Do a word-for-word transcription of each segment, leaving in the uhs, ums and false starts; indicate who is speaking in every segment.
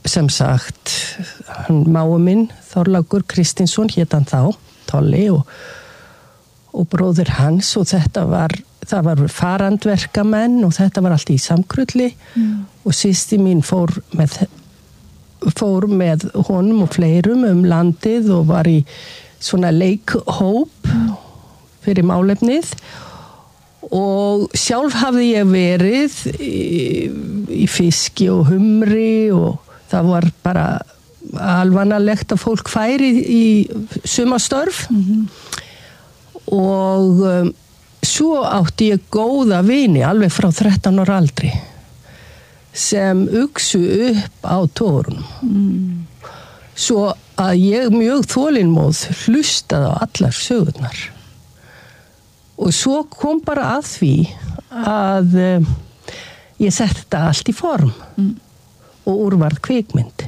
Speaker 1: sem sagt hann máu minn, Þorlákur Kristinsson hét hann þá, Tolli og, og bróðir hans og þetta var, það var farandverkamenn og þetta var allt í samkrulli mm. og systir mín fór með fór með honum og fleirum um landið og var í svona leikhóp fyrir málefnið og sjálf hafði ég verið í, í fiski og humri og það var bara alvanalegt að fólk færi í sumastörf mm-hmm. og um, svo átti ég góða vini alveg frá þrettán ára aldri sem uksu upp á tórunum. Mm. Svo að ég mjög þolinmóð hlustaði á allar sögurnar. Og svo kom bara að því að um, ég setti þetta allt í form mm. og úrvarð kvikmynd.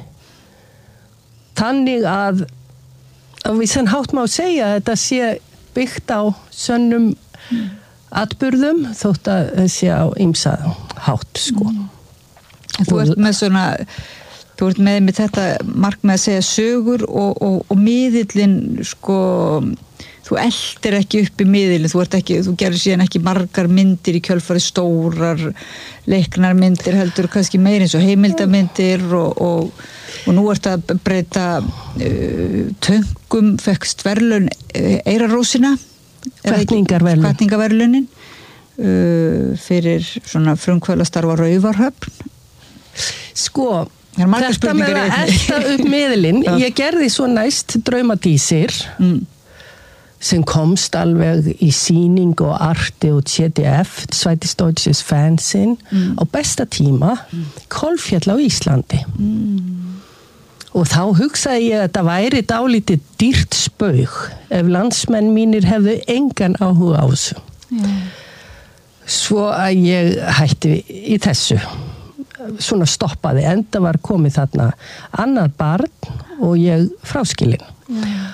Speaker 1: Þannig að, að við sem hátt má segja að þetta sé byggt á sönnum mm. atburðum þótt að það sé á ýmsa hátt sko. Mm.
Speaker 2: Þú ert með svona, þú ert með, með þetta markmið að segja sögur og, og, og miðillin, sko, þú eldir ekki upp í miðillin, þú ert ekki, þú gerir síðan ekki margar myndir í kjölfari stórar leiknarmyndir, heldur kannski meira eins og heimildarmyndir og, og, og nú ert að breyta uh, töngum, fekkst verðlaun uh, Eirarósina,
Speaker 1: Hvatningarverðlaun.
Speaker 2: Hvatningarverðlaunin uh, fyrir svona frumkvöðlastarf á Raufarhöfn.
Speaker 1: Sko, þetta með að elta upp miðlinn, ég gerði svo næst Draumadísir mm. sem komst alveg í sýning og arti og C D F, Sveriges Deutsches Fernsehen, mm. á besta tíma, mm. Kolfjall á Íslandi. Mm. Og þá hugsaði ég að þetta væri dálítið dýrt spaug ef landsmenn mínir hefðu engan áhuga á þessu. Mm. Svo að ég hætti í þessu. Svona stoppaði, enda var komið þarna annað barn og ég fráskilin. Yeah.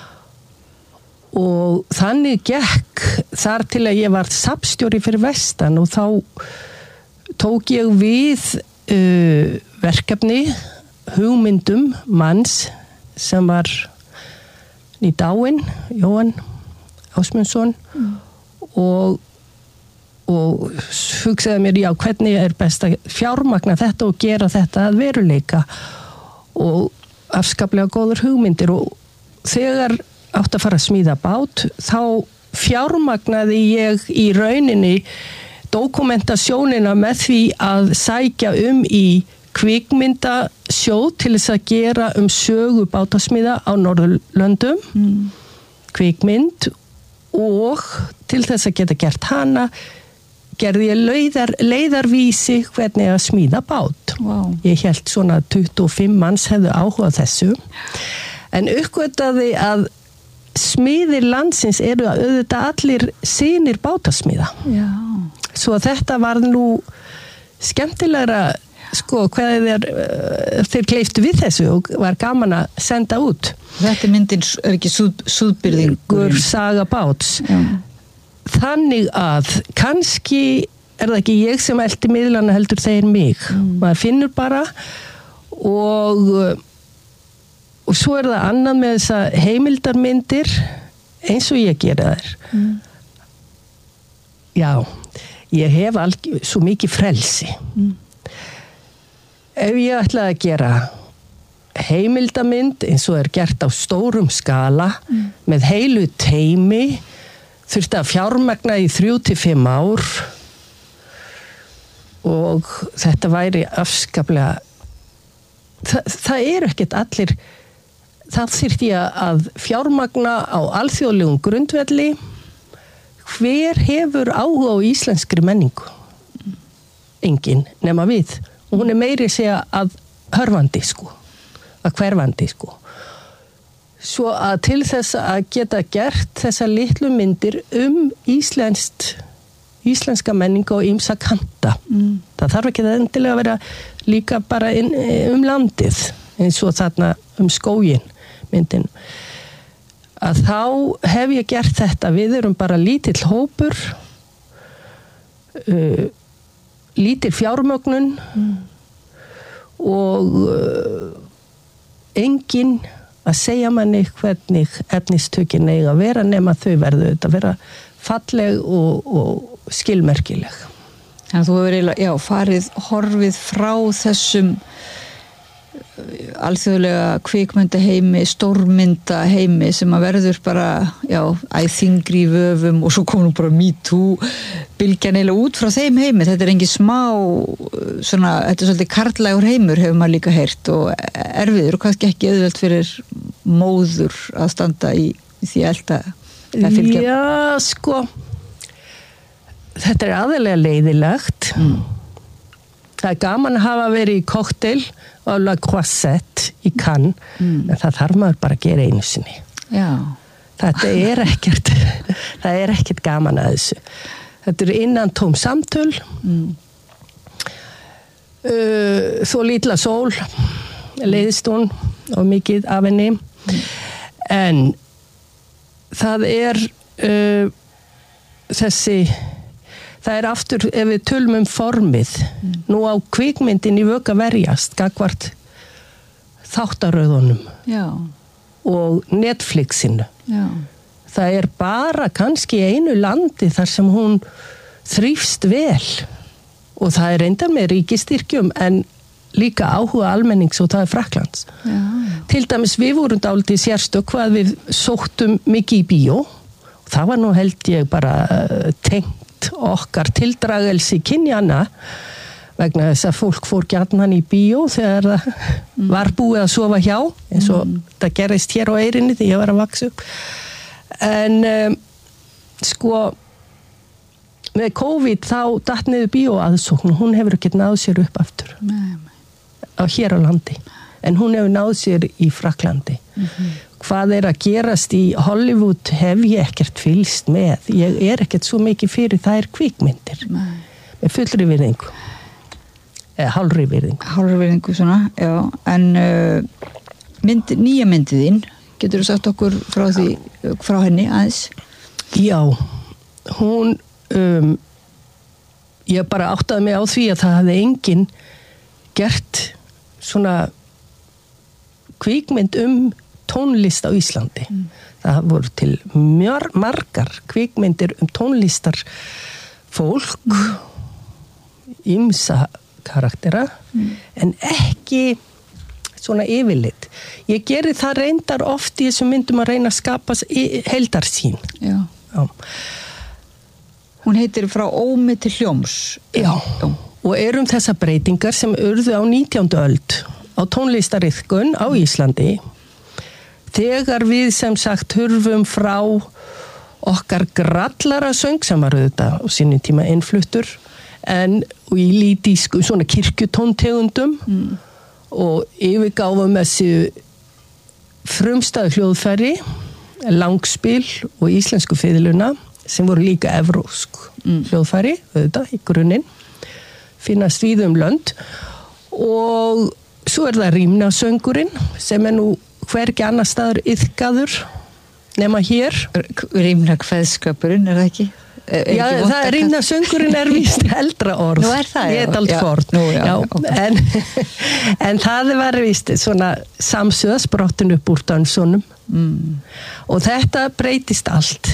Speaker 1: Og þannig gekk þar til að ég var safnstjóri fyrir vestan og þá tók ég við uh, verkefni, hugmyndum manns sem var í dáinn, Jóhann Ásmundsson mm. og og hugsaði mér, já, hvernig er best að fjármagna þetta og gera þetta að veruleika og afskaplega góður hugmyndir og þegar átt að fara að smíða bát þá fjármagnaði ég í rauninni dokumentasjónina með því að sækja um í kvikmyndasjóð til þess að gera um sögu bátasmíða á Norðurlöndum mm. kvikmynd og til þess að geta gert hana gerði ég leiðar, leiðarvísi hvernig að smíða bát. Wow. Ég hélt svona tuttugu og fimm manns hefðu áhugað þessu. En uppgötaði að smiðir landsins eru að auðvitað allir synir bátasmíða. Já. Svo þetta var nú skemmtilegra, sko, hvað þeir, þeir kleiftu við þessu og var gaman að senda út.
Speaker 2: Þetta myndin er ekki súð, súðbyrðingur.
Speaker 1: Saga báts. Já. Þannig að kannski er það ekki ég sem elti miðlana heldur þeir mig. Mm. Maður finnur bara og, og svo er það annað með þessa heimildarmyndir eins og ég gera þær. Mm. Já, ég hef alg, svo mikið frelsi. Mm. Ef ég ætlaði að gera heimildarmynd eins og er gert á stórum skala mm. með heilu teymi þurfti að fjármagna í þrjú til fimm ár og þetta væri afskaplega Þa, það er ekkert allir það þyrfti ég að fjármagna á alþjóðlegum grundvelli hver hefur áhuga á íslenskri menningu engin nema við og hún er meiri að segja að hörfandi sko að hverfandi sko svo að til þess að geta gert þessa litlu myndir um íslenskt, íslenska menningu og ýmsa kanta. Mm. Það þarf ekki endilega að vera líka bara inn, um landið, eins og þarna um skóginn myndin. Að þá hef ég gert þetta, við erum bara lítill hópur, uh, lítill fjármögnun mm. og uh, enginn að segja manni hvernig efnistökin eiga að vera nema þau verðu þetta að vera falleg og, og skilmerkileg.
Speaker 2: Þannig að þú hefur eiginlega, já, farið, horfið frá þessum alþjóðlega kvikmyndaheimi, stórmyndaheimi sem að verður bara, já, æþingri í vöfum og svo komum bara Me Too bylgjan eiginlega út frá þeim heimi. Þetta er engin smá, svona, þetta er svolítið karllægur heimur hefur maður líka heyrt og erfiður og kannski ekki auðvelt fyrir móður að standa í, í því elda að fylgja.
Speaker 1: Já, sko, þetta er aðeinslega leiðilegt. Mm. Það er gaman að hafa verið í kokteil á La Croisette í Cannes, mm. en það þarf maður bara að gera einu sinni.
Speaker 2: Já.
Speaker 1: Þetta er ekkert, það er ekkert gaman að þessu. Þetta er innan tóm samtöl, mm. uh, svo lítla sól, leiðist hún og mikið af henni, mm. en það er uh, þessi það er aftur, ef við tölum um formið, mm. nú á kvikmyndin í vöka verjast, gagvart þáttaröðunum
Speaker 2: Já.
Speaker 1: Og Netflixinu.
Speaker 2: Já.
Speaker 1: Það er bara kannski einu landi þar sem hún þrífst vel og það er reyndar með ríkistyrkjum en líka áhuga almennings og það er Frakklands.
Speaker 2: Já.
Speaker 1: Til dæmis við vorum dálítið sérstök hvað við sóttum mikið í bíó og það var nú held ég bara tengt okkar tildragelsi kynjana vegna þess að fólk fór gjarnan í bíó þegar það mm. var búið að sofa hjá eins og mm. það gerist hér á Eyrinni þegar ég var að vaksa upp en um, sko með COVID þá datt niður bíóaðsókn hún hefur ekki náð sér upp aftur
Speaker 2: Nei.
Speaker 1: á hér á landi en hún hefur náð sér í Frakklandi mm-hmm. Hvað er að gerast í Hollywood hef ég ekkert fylgst með. Ég er ekkert svo mikið fyrir það er kvikmyndir.
Speaker 2: Nei.
Speaker 1: Með fullri virðingu. Eða hálfri virðingu.
Speaker 2: Hálfri virðingu svona, já. En uh, mynd, nýja myndið þín, getur þú sagt okkur frá því, frá henni aðeins?
Speaker 1: Já, hún, um, ég bara áttaði mig á því að það hafði enginn gert svona kvikmynd um tónlist á Íslandi. Mm. Það voru til mjör, margar kvikmyndir um tónlistar fólk, ýmsa mm. karaktera, mm. en ekki svona yfirlit. Ég geri það reyndar oft í þessum myndum að reyna að skapa heildarsýn.
Speaker 2: Já.
Speaker 1: Já.
Speaker 2: Hún heitir Frá ómi til hljóms.
Speaker 1: Já. Já. Og erum þessar breytingar sem urðu á nítjándu öld á tónlistariðkun á Íslandi. Þegar við sem sagt hurfum frá okkar grallara söng sem var auðvitað á sínum tíma innfluttur en í lítísku svona kirkjutóntegundum mm. og yfirgáfum þessi frumstæðu hljóðfæri, langspil og íslensku fiðluna sem voru líka evrósk mm. hljóðfæri auðvitað í grunninn finnast víðum lönd og svo er það rímnasöngurinn sem er nú hvergi annar staður iðkaður nema hér.
Speaker 2: Rímna kveðskapurinn, er það ekki? Er
Speaker 1: já, ekki það er rímnasöngurinn er víst eldra orð.
Speaker 2: Nú er það, já.
Speaker 1: Ég er allt fort.
Speaker 2: Nú, já,
Speaker 1: já,
Speaker 2: okay.
Speaker 1: en, en það var víst svona samsöðasbrottin upp úr dönsunum mm. og þetta breytist allt.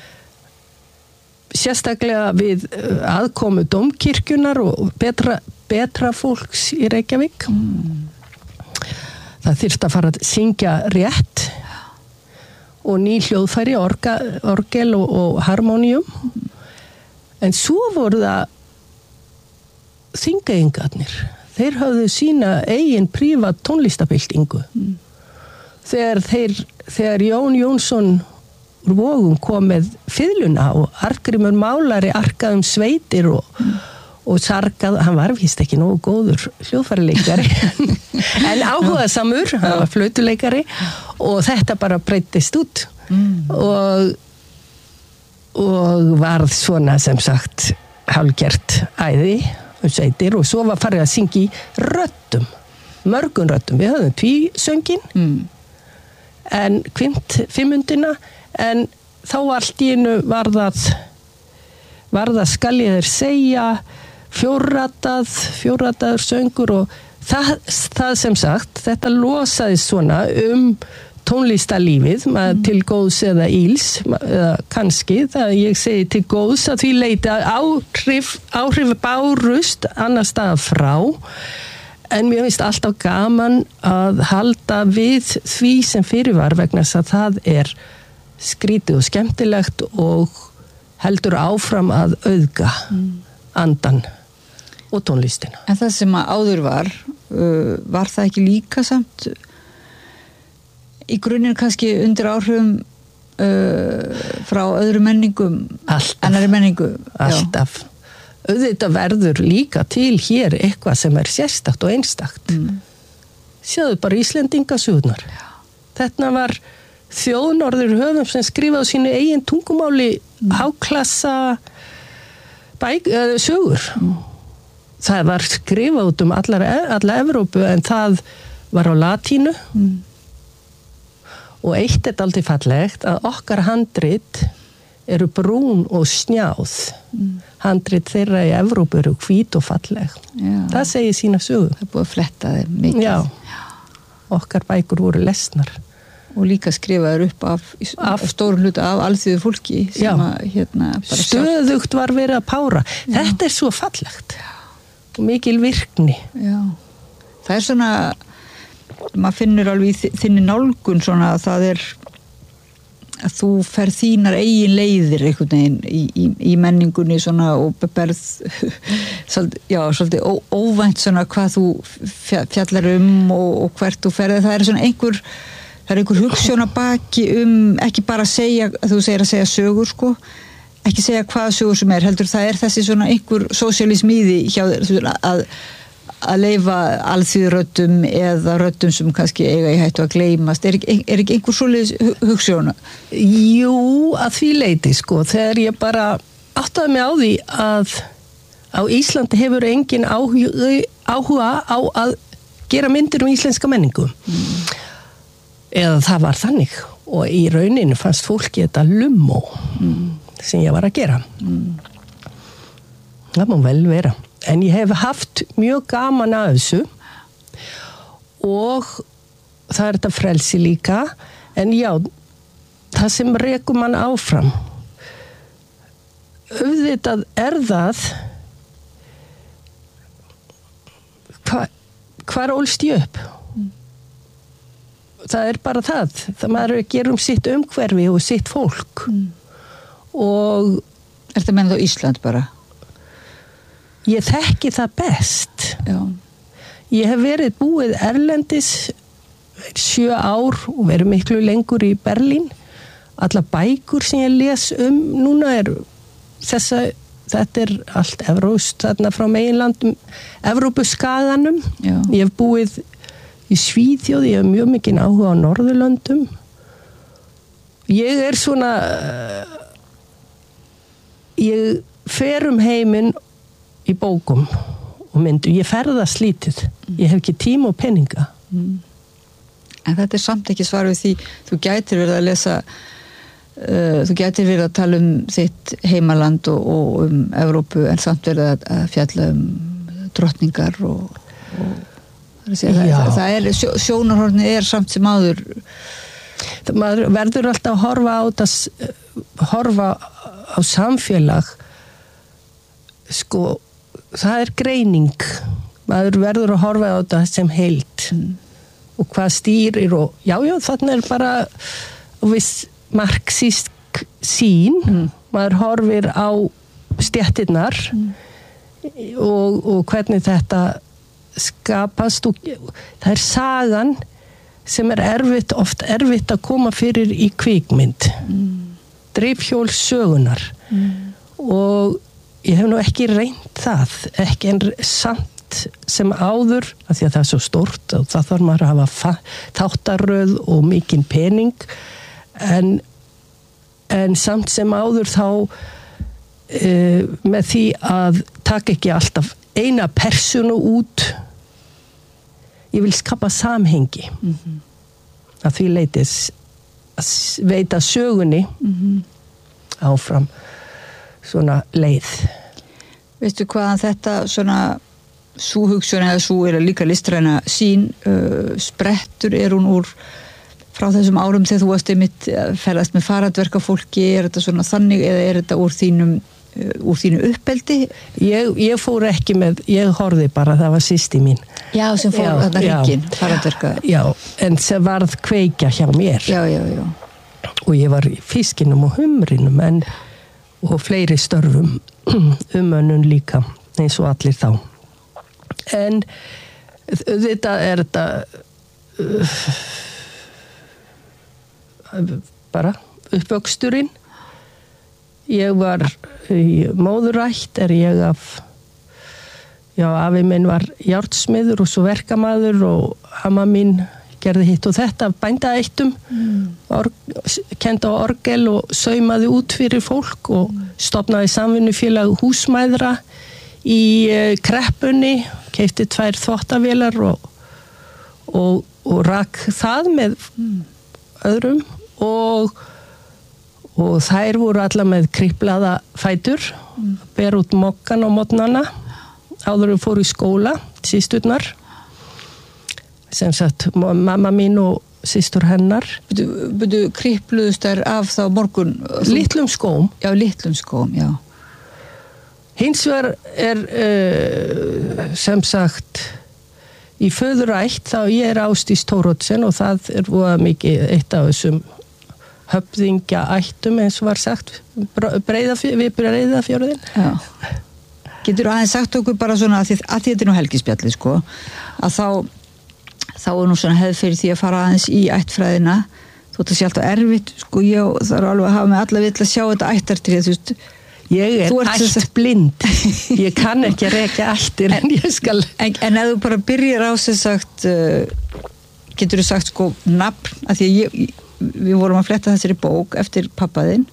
Speaker 1: Sérstaklega við aðkomu dómkirkjunar og betra, betra fólks í Reykjavík. Mm. Það þyrfti að fara að syngja rétt og ný hljóðfæri, orga, orgel og, og harmónium. En svo voru það þingeyingarnir. Þeir hafðu sína eigin prívat tónlistabyltingu. Mm. Þegar, þeir, þegar Jón Jónsson úr Vogum kom með fiðluna og Arngrímur málari arkaði um sveitir og mm. og sargað, hann var víst ekki nógu góður hljóðfæraleikari en áhugasamur, hann var flautuleikari og þetta bara breyttist út mm. og og varð svona sem sagt hálfgert æði um sveitir og svo var farið að syngja í röddum, mörgum röddum við höfðum tvísöngin mm. en kvint fimmundina en þá allt í einu var það var það skal ég þér segja fjórratað, fjórrataður söngur og það, það sem sagt, þetta losaði svona um tónlistarlífið, mm. til góðs eða íls, eða kannski, það ég segi til góðs að því leiti að áhrif, áhrif bárust annar stað frá, en mér finnst alltaf gaman að halda við því sem fyrir var vegna þess að það er skrítið og skemmtilegt og heldur áfram að auðga mm. andan og tónlistina.
Speaker 2: En það sem að áður var, uh, var það ekki líka samt í grunninn kannski undir áhrifum uh, frá öðru menningum,
Speaker 1: alltaf,
Speaker 2: annari menningu?
Speaker 1: Alltaf. Já. Auðvitað verður líka til hér eitthvað sem er sérstakt og einstakt. Mm. Sjáðu bara Íslendingasögurnar. Þetta var þjóðnorður höfum sem skrifaði á sínu eigin tungumáli mm. háklassa bæk, uh, sögur. Mm. Það var skrifað út um allar, alla Evrópu en það var á latínu. Mm. Og eitt er aldrei fallegt að okkar handrit eru brún og snjáð. Mm. Handrit þeirra í Evrópu eru hvít og falleg. Já. Það segir sína sögu.
Speaker 2: Það er búið að fletta þeim mikið.
Speaker 1: Já. Okkar bækur voru lesnar.
Speaker 2: Og líka skrifaður upp af, af stórum hluta af alþýðu fólki sem að hérna bara
Speaker 1: stöðugt sjálf... var verið að pára. Já. Þetta er svo fallegt. Já. Og mikil virkni. Já.
Speaker 2: Það er svona, maður finnur alveg í þinni nálgun svona að það er að þú fer þínar eigin leiðir einhvern veginn í, í, í menningunni svona og berð svolítið, já, svolítið ó, óvænt svona hvað þú fjallar um og, og hvert þú ferði. Það er svona einhver það er einhver hugsjón að baki um ekki bara að segja, þú segir að segja sögur sko, ekki segja hvaða sögur sem er, heldur það er þessi svona einhver sósíalism í því hjá þér að að leyfa alþýðuröddum eða röddum sem kannski eiga í hættu að gleymast. Er ekki, er ekki einhver svoleiðis hugsjóna?
Speaker 1: Jú, að því leiti sko. Þegar ég bara áttaði mig á því að á Íslandi hefur engin áhuga, áhuga á að gera myndir um íslenska menningu. Mm. Eða það var þannig. Og í rauninu fannst fólki þetta lummó mm. sem ég var að gera. Mm. Það má vel vera. En ég hef haft mjög gaman að þessu og það er þetta frelsi líka, en já, það sem rekur mann áfram. Auðvitað er það, hva, hvar ólst ég upp? Mm. Það er bara það. Það maður gerum sitt umhverfi og sitt fólk. Mm. Og...
Speaker 2: Er þetta meina þá Ísland bara?
Speaker 1: Ég þekki það best.
Speaker 2: Já.
Speaker 1: Ég hef verið búið erlendis sjö ár og verið miklu lengur í Berlín. Alla bækur sem ég les um núna er þessa, þetta er allt evróst, þarna frá meginlandum, Evrópuskaganum. Já. Ég hef búið í Svíþjóð, ég hef mjög mikinn áhuga á Norðurlöndum. Ég er svona, ég fer um heiminn í bókum og myndu. Ég ferðast lítið. Ég hef ekki tíma og peninga.
Speaker 2: Mm. En þetta er samt ekki svar við því þú gætir verið að lesa uh, þú gætir verið að tala um þitt heimaland og, og um Evrópu en samt verið að, að fjalla um drottningar og, og það, það, það er sjó, sjónarhorni er samt sem áður.
Speaker 1: Það maður verður alltaf að horfa á þetta, horfa á samfélag sko. Það er greining. Maður verður að horfa á þetta sem heild. Mm. Og hvað stýrir og já, já, þannig er bara viss marxísk sín. Mm. Maður horfir á stéttirnar mm. og, og hvernig þetta skapast. Og, það er sagan sem er erfitt, oft erfitt að koma fyrir í kvikmynd. Mm. Drifhjól sögunar. Mm. Og ég hef nú ekki reynt það, ekki en samt sem áður, af því að það er svo stórt og það þarf maður að hafa þáttaröð og mikinn pening, en, en samt sem áður þá e, með því að taka ekki alltaf eina persónu út, ég vil skapa samhengi. Mm-hmm. Að því leitis að veita sögunni mm-hmm. áfram svona leið.
Speaker 2: Veistu hvaðan þetta svona sú hugsun eða sú er líka listræna sín uh, sprettur er hún úr frá þessum árum þegar þú varst einmitt ferðast með farandverka fólki, er þetta svona þannig eða er þetta úr þínum uh, úr þínu uppeldi?
Speaker 1: Ég, ég fór ekki með, ég horfði bara, það var systir mín.
Speaker 2: Já, sem fór þarna hrygginn, farandverka.
Speaker 1: Já, en sem varð kveikja hjá mér.
Speaker 2: Já, já, já.
Speaker 1: Og ég var í fiskinum og humrinum en, og fleiri störfum umönnun líka, eins og allir þá. En þetta er þetta uh, bara uppvöxturinn. Ég var í móðurætt er ég af já, afi minn var járnsmiður og svo verkamaður og amma mín gerði hitt og þetta bændaættum mm. Or, kendi á orgel og saumaði út fyrir fólk og mm. stofnaði samvinnufélag húsmæðra í uh, kreppunni, keypti tvær þvottavélar og, og, og rak það með mm. öðrum og, og þær voru alla með kriplaða fætur, mm. ber út mokkan á mótnana, áður við fóru í skóla, systurnar, sem sagt mamma mín og systur hennar.
Speaker 2: Byrju kripluðust þær af þá morgun?
Speaker 1: Litlum skóm.
Speaker 2: Já, litlum skóm, já.
Speaker 1: Hins vegar er uh, sem sagt í föðurætt þá ég er Ásdís Thoroddsen og það er voða mikið eitt af þessum höfðingjaættum eins og var sagt breiðafjörðin, við Breiðafjörðin.
Speaker 2: Já. Getur aðeins sagt okkur bara svona að, að þetta er nú helgispjalli sko að þá þá er nú svona hefð fyrir því að fara aðeins í ættfræðina þótt að sé alltaf erfitt sko ég þarf alveg að hafa mig alla vill að sjá þetta ættartrið þú veist
Speaker 1: ég er ætt blind ég kann ekki að rekja ættir en, en ég skal
Speaker 2: en, en ef þú bara byrjar á sem sagt uh, getur þú sagt sko nafn að því að ég, við vorum að fletta þessari bók eftir pappaðinn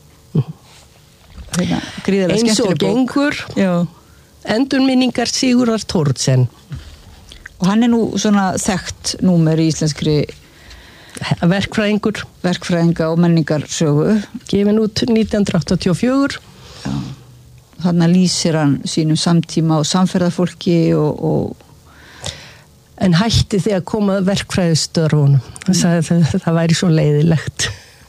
Speaker 2: hérna, gríðarlega
Speaker 1: eins og gengur endurminningar Sigurðar Thoroddsen
Speaker 2: og hann er nú svona þekkt númer í íslenskri
Speaker 1: verkfræðingur
Speaker 2: verkfræðinga og menningarsögu
Speaker 1: gefin út nítján hundruð áttatíu og fjögur.
Speaker 2: Já. Þannig að lýsir hann sínum samtíma og samferðarfólki og, og...
Speaker 1: en hætti því að koma verkfræðistörfunum hann sagði að það, það væri svo leiðilegt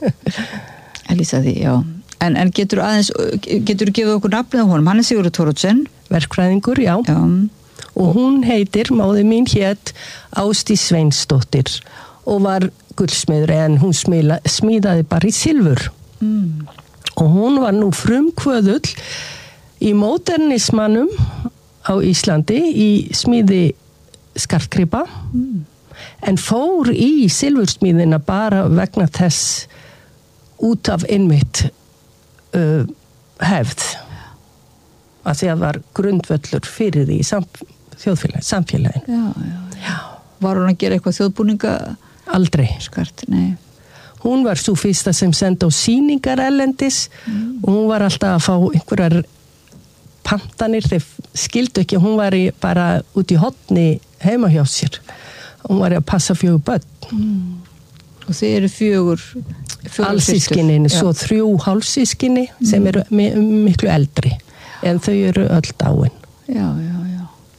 Speaker 2: að lýsa því, já en, en getur aðeins, getur gefið okkur nafnið á honum, hann er Sigurður Thoroddsen
Speaker 1: verkfræðingur, já,
Speaker 2: já.
Speaker 1: Og hún heitir, móðir mín hét Ásdís Sveinsdóttir og var gullsmiður en hún smíla, smíðaði bara í silfur
Speaker 2: mm.
Speaker 1: og hún var nú frumkvöðull í modernismannum á Íslandi í smíði skartgripa mm. en fór í silfursmíðina bara vegna þess út af innmitt uh, hefð að því að var grundvöllur fyrir því sam, þjóðfélagin, samfélagin.
Speaker 2: Já, já, já. Var hún að gera eitthvað þjóðbúninga?
Speaker 1: Aldrei.
Speaker 2: Skart, nei.
Speaker 1: Hún var svo fyrsta sem sendi á sýningar erlendis mm. og hún var alltaf að fá einhverjar pantanir, þeir skildu ekki, hún var í, bara út í hotni heima hjá sér. Hún var að passa fjögur börn.
Speaker 2: Mm. Og þið eru fjögur, fjögur
Speaker 1: allsískinni, svo þrjú hálfsískinni mm. sem eru miklu eldri. En þau eru öll dáin.
Speaker 2: Já, já, já.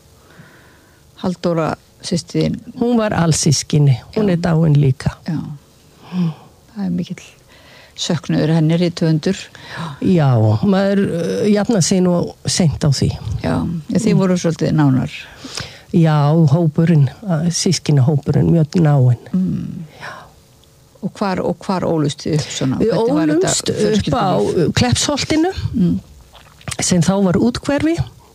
Speaker 2: Halldóra systir.
Speaker 1: Hún var allsískinni, hún já. Er dáin líka.
Speaker 2: Já. Mm. Það er mikill söknuður henni rithöfundur.
Speaker 1: Já, maður uh, jafna sig nú seint á því.
Speaker 2: Já, ja, þið voru svolítið nánar.
Speaker 1: Já, hópurinn, sískina hópurinn, mjög náinn.
Speaker 2: Mm. Já. Og hvar, og hvar ólust þið upp svona?
Speaker 1: Við ólumst upp á Kleppsholtinu. Mm. sem þá var útkverfi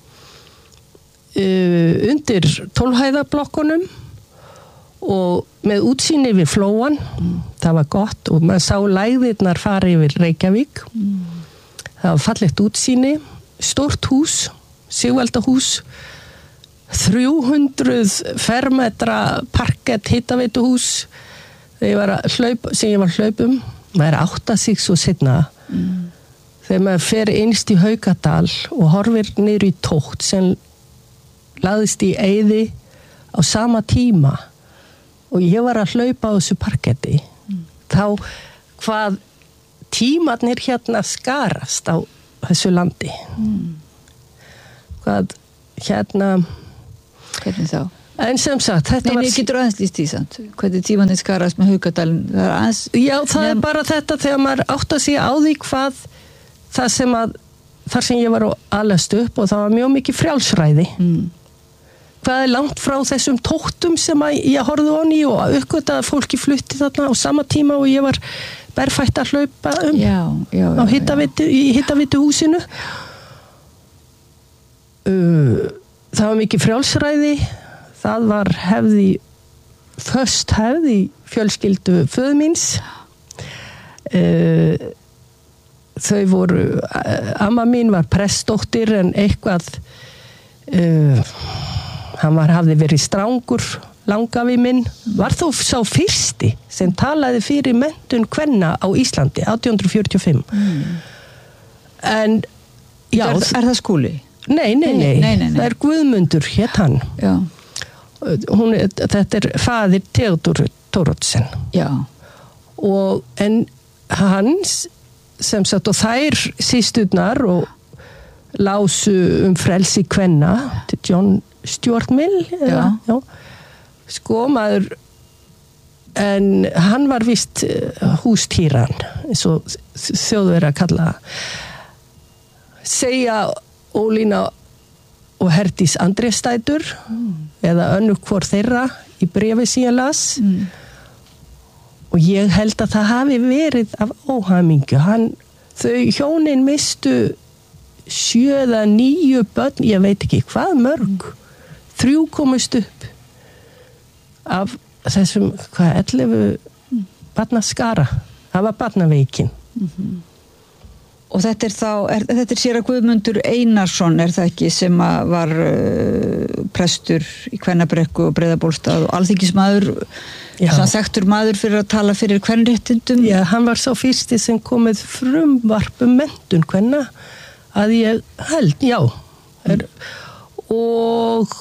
Speaker 1: uh, undir tólfhæðablokkunum og með útsýni við flóan mm. það var gott og maður sá lægðirnar fara yfir Reykjavík mm. það var fallegt útsýni stórt hús, Sigvaldahús þrjú hundruð fermetra parkett hitaveituhús þegar ég var að hlaup, sem ég var hlaupum maður átta sig svo seinna mm. þegar maður fer innst í Haukadal og horfir niður í Tótt sem laðist í eyði á sama tíma og ég var að hlaupa á þessu parketti mm. þá hvað tímarnir hérna skarast á þessu landi mm. hvað hérna
Speaker 2: Hvernig þá?
Speaker 1: En sem sagt, þetta
Speaker 2: Nei,
Speaker 1: var...
Speaker 2: Nei, getur aðeins líst í samt. Hvernig tímandi skarast með Haukadalinn? Það er aðeins...
Speaker 1: Já, það nefn... er bara þetta þegar maður átt að sé á því hvað það sem að, þar sem ég var alast upp og það var mjög mikið frjálsræði. Mm. Hvað er langt frá þessum tóttum sem að ég horfði onni og uppgötaði að fólki flutti þarna á sama tíma og ég var berfætt að hlaupa um
Speaker 2: já, já, já,
Speaker 1: á hittavitu, í hittavitu húsinu. Uh, það var mikið frjálsræði. Það var hefði, föst hefði fjölskyldu föður míns. Uh, þau voru, uh, amma mín var prestdóttir en eitthvað, uh, hann var, hafði verið strangur, langafi minn, var þó sá fyrsti sem talaði fyrir menntun kvenna á Íslandi, átján hundruð fjörutíu og fimm. Mm. En, já.
Speaker 2: Er, er það Skúli?
Speaker 1: Nei, nei, nei, nei, nei, nei. Það er Guðmundur, hét hann.
Speaker 2: Já.
Speaker 1: Hún, þetta er faðir Theodor Thoroddsen.
Speaker 2: Já.
Speaker 1: Og en hans sem sagt og þær sísturnar og lásu um frelsi kvenna til John Stuart Mill.
Speaker 2: Já.
Speaker 1: Já. Sko maður en hann var vist hústýran eins og þjóðverið að kalla segja Ólína og Herdís Andrésdætur mm. eða önnur hvor þeirra í bréfi sem ég las mm. og ég held að það hafi verið af óhamingju. Hann, þau hjónin mistu sjö eða níu börn, ég veit ekki hvað mörg, mm. þrjú komust upp af þessum, hvað, ellefu mm. barnaskara. Það var barnaveikin.
Speaker 2: Mm-hmm. Og þetta er þá, er, þetta er séra Guðmundur Einarsson, er það ekki, sem var uh, prestur í Kvennabrekku og Breiðabólstað og alþingismaður, svona þekktur maður fyrir að tala fyrir kvenréttindum.
Speaker 1: Já, hann var sá fyrsti sem komið frumvarp um menntun kvenna að ég held, já. Er, og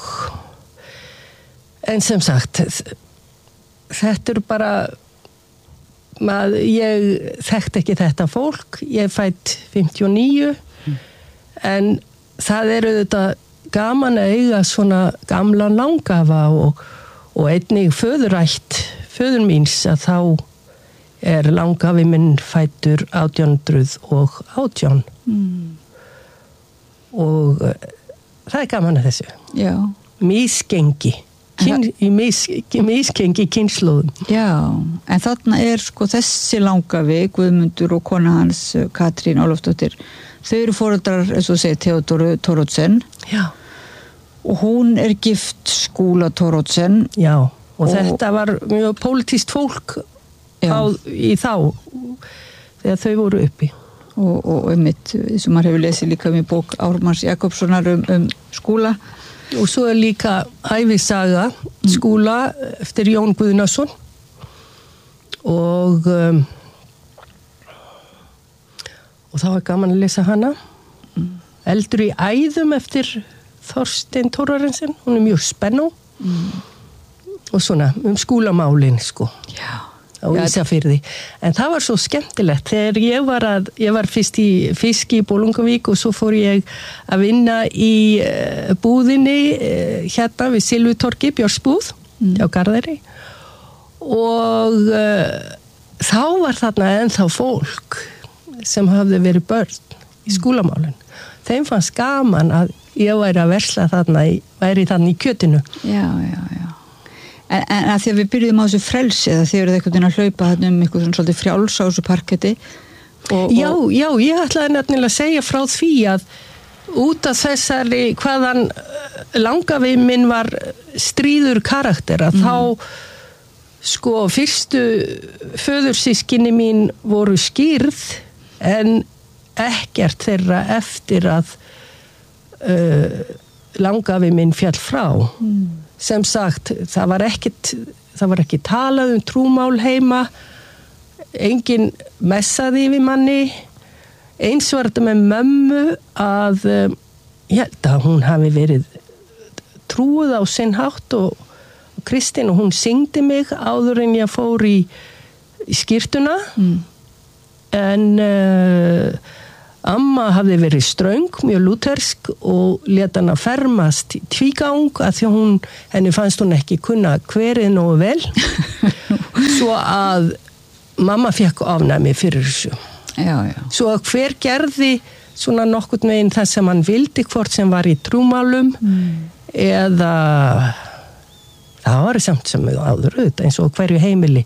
Speaker 1: en sem sagt, þetta er bara... Mað, ég þekkti ekki þetta fólk, ég fætt fimmtíu og níu mm. en það er auðvitað gaman að eiga svona gamlan langafa og, og einnig föðurætt föður míns að þá er langafi minn fættur átján hundruð og átján mm. og uh, það er gaman að þessu.
Speaker 2: Já.
Speaker 1: Mísgengi. Kyn, í mis, miskengi kynnslóðum.
Speaker 2: Já, en þarna er sko þessi langafi, Guðmundur og kona hans Katrín Ólafsdóttir, þau eru foreldrar, eins og segir, Theodor Thoroddsen.
Speaker 1: Já.
Speaker 2: Og hún er gift Skúla Thoroddsen.
Speaker 1: Já, og, og þetta var mjög pólitískt fólk á, í þá, þegar þau voru uppi.
Speaker 2: Og, og einmitt, eins og maður hefur lesið líka um í bók Ármanns Jakobssonar um, um Skúla.
Speaker 1: Og svo er líka ævisaga Skúla eftir Jón Guðnason og um, og það var gaman að lesa hana. Mm. Eldur í æðum eftir Þorstein Thorarensen, hún er mjög spennó mm. og svona um skúlamálin sko.
Speaker 2: Já.
Speaker 1: Á Ísafirði. En það var svo skemmtilegt þegar ég var að, ég var fyrst í fiski í Bolungavík og svo fór ég að vinna í uh, búðinni uh, hérna við Silvutorgi, Björnsbúð mm. á Garðari og uh, þá var þarna ennþá fólk sem hafði verið börn í skúlamálun. Þeim fannst gaman að ég væri að versla þarna í, væri þarna í kjötinu.
Speaker 2: Já, já, já. En, en að því að við byrjuðum á þessu frelsi eða þið eruð eitthvað að hlaupa þarna um eitthvað svona svolítið frjáls á þessu parketti og,
Speaker 1: Já,
Speaker 2: og...
Speaker 1: já, ég ætlaði nefnilega að segja frá því að út af þessari hvaðan langafi minn var stríður karakter að mm. þá sko fyrstu föðursískinni mín voru skýrð en ekkert þeirra eftir að uh, langafi minn fjall frá mm. sem sagt, það var ekkit það var ekki talað um trúmál heima engin messaði við manni eins var þetta með mömmu að ég held að hún hafi verið trúið á sinn hátt og, og Kristín og hún syngdi mig áður en ég fór í, í skyrtuna mm. en uh, Amma hafði verið ströng, mjög lútersk og lét hana fermast í tvígang að því hún, henni fannst hún ekki kunna hverið nógu vel svo að mamma fekk afnæmi fyrir þessu.
Speaker 2: Já, já.
Speaker 1: Svo að hver gerði svona nokkurn veginn það sem hann vildi, hvort sem var í trúmálum mm. eða það var samt sem áður auðvitað eins og hverju heimili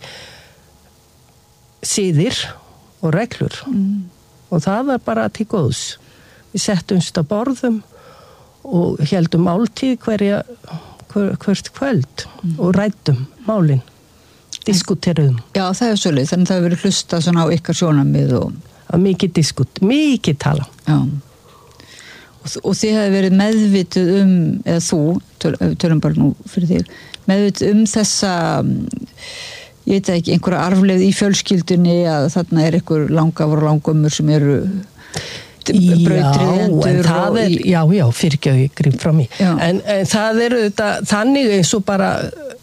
Speaker 1: siðir og reglur. Mm. Og það var bara til góðs. Við settumst á borðum og heldum máltíð hverja, hver, hvert kvöld mm. og ræddum málin, diskuteruðum.
Speaker 2: Já, það er svolítið, þannig að það hefur verið hlustað svona á ykkar sjónarmið og...
Speaker 1: Mikið diskut, mikið tala.
Speaker 2: Já. Og, og þið hefur verið meðvituð um, eða þú, töl, tölum bara nú fyrir þig, meðvituð um þessa... ég veit ekki, einhverja arfleið í fjölskyldunni að þarna er einhver langafar og langömmur sem eru brautriðendur og...
Speaker 1: Er, já, já, fyrirgjöðu ég grip frá mig. En, en það eru þetta þannig eins og bara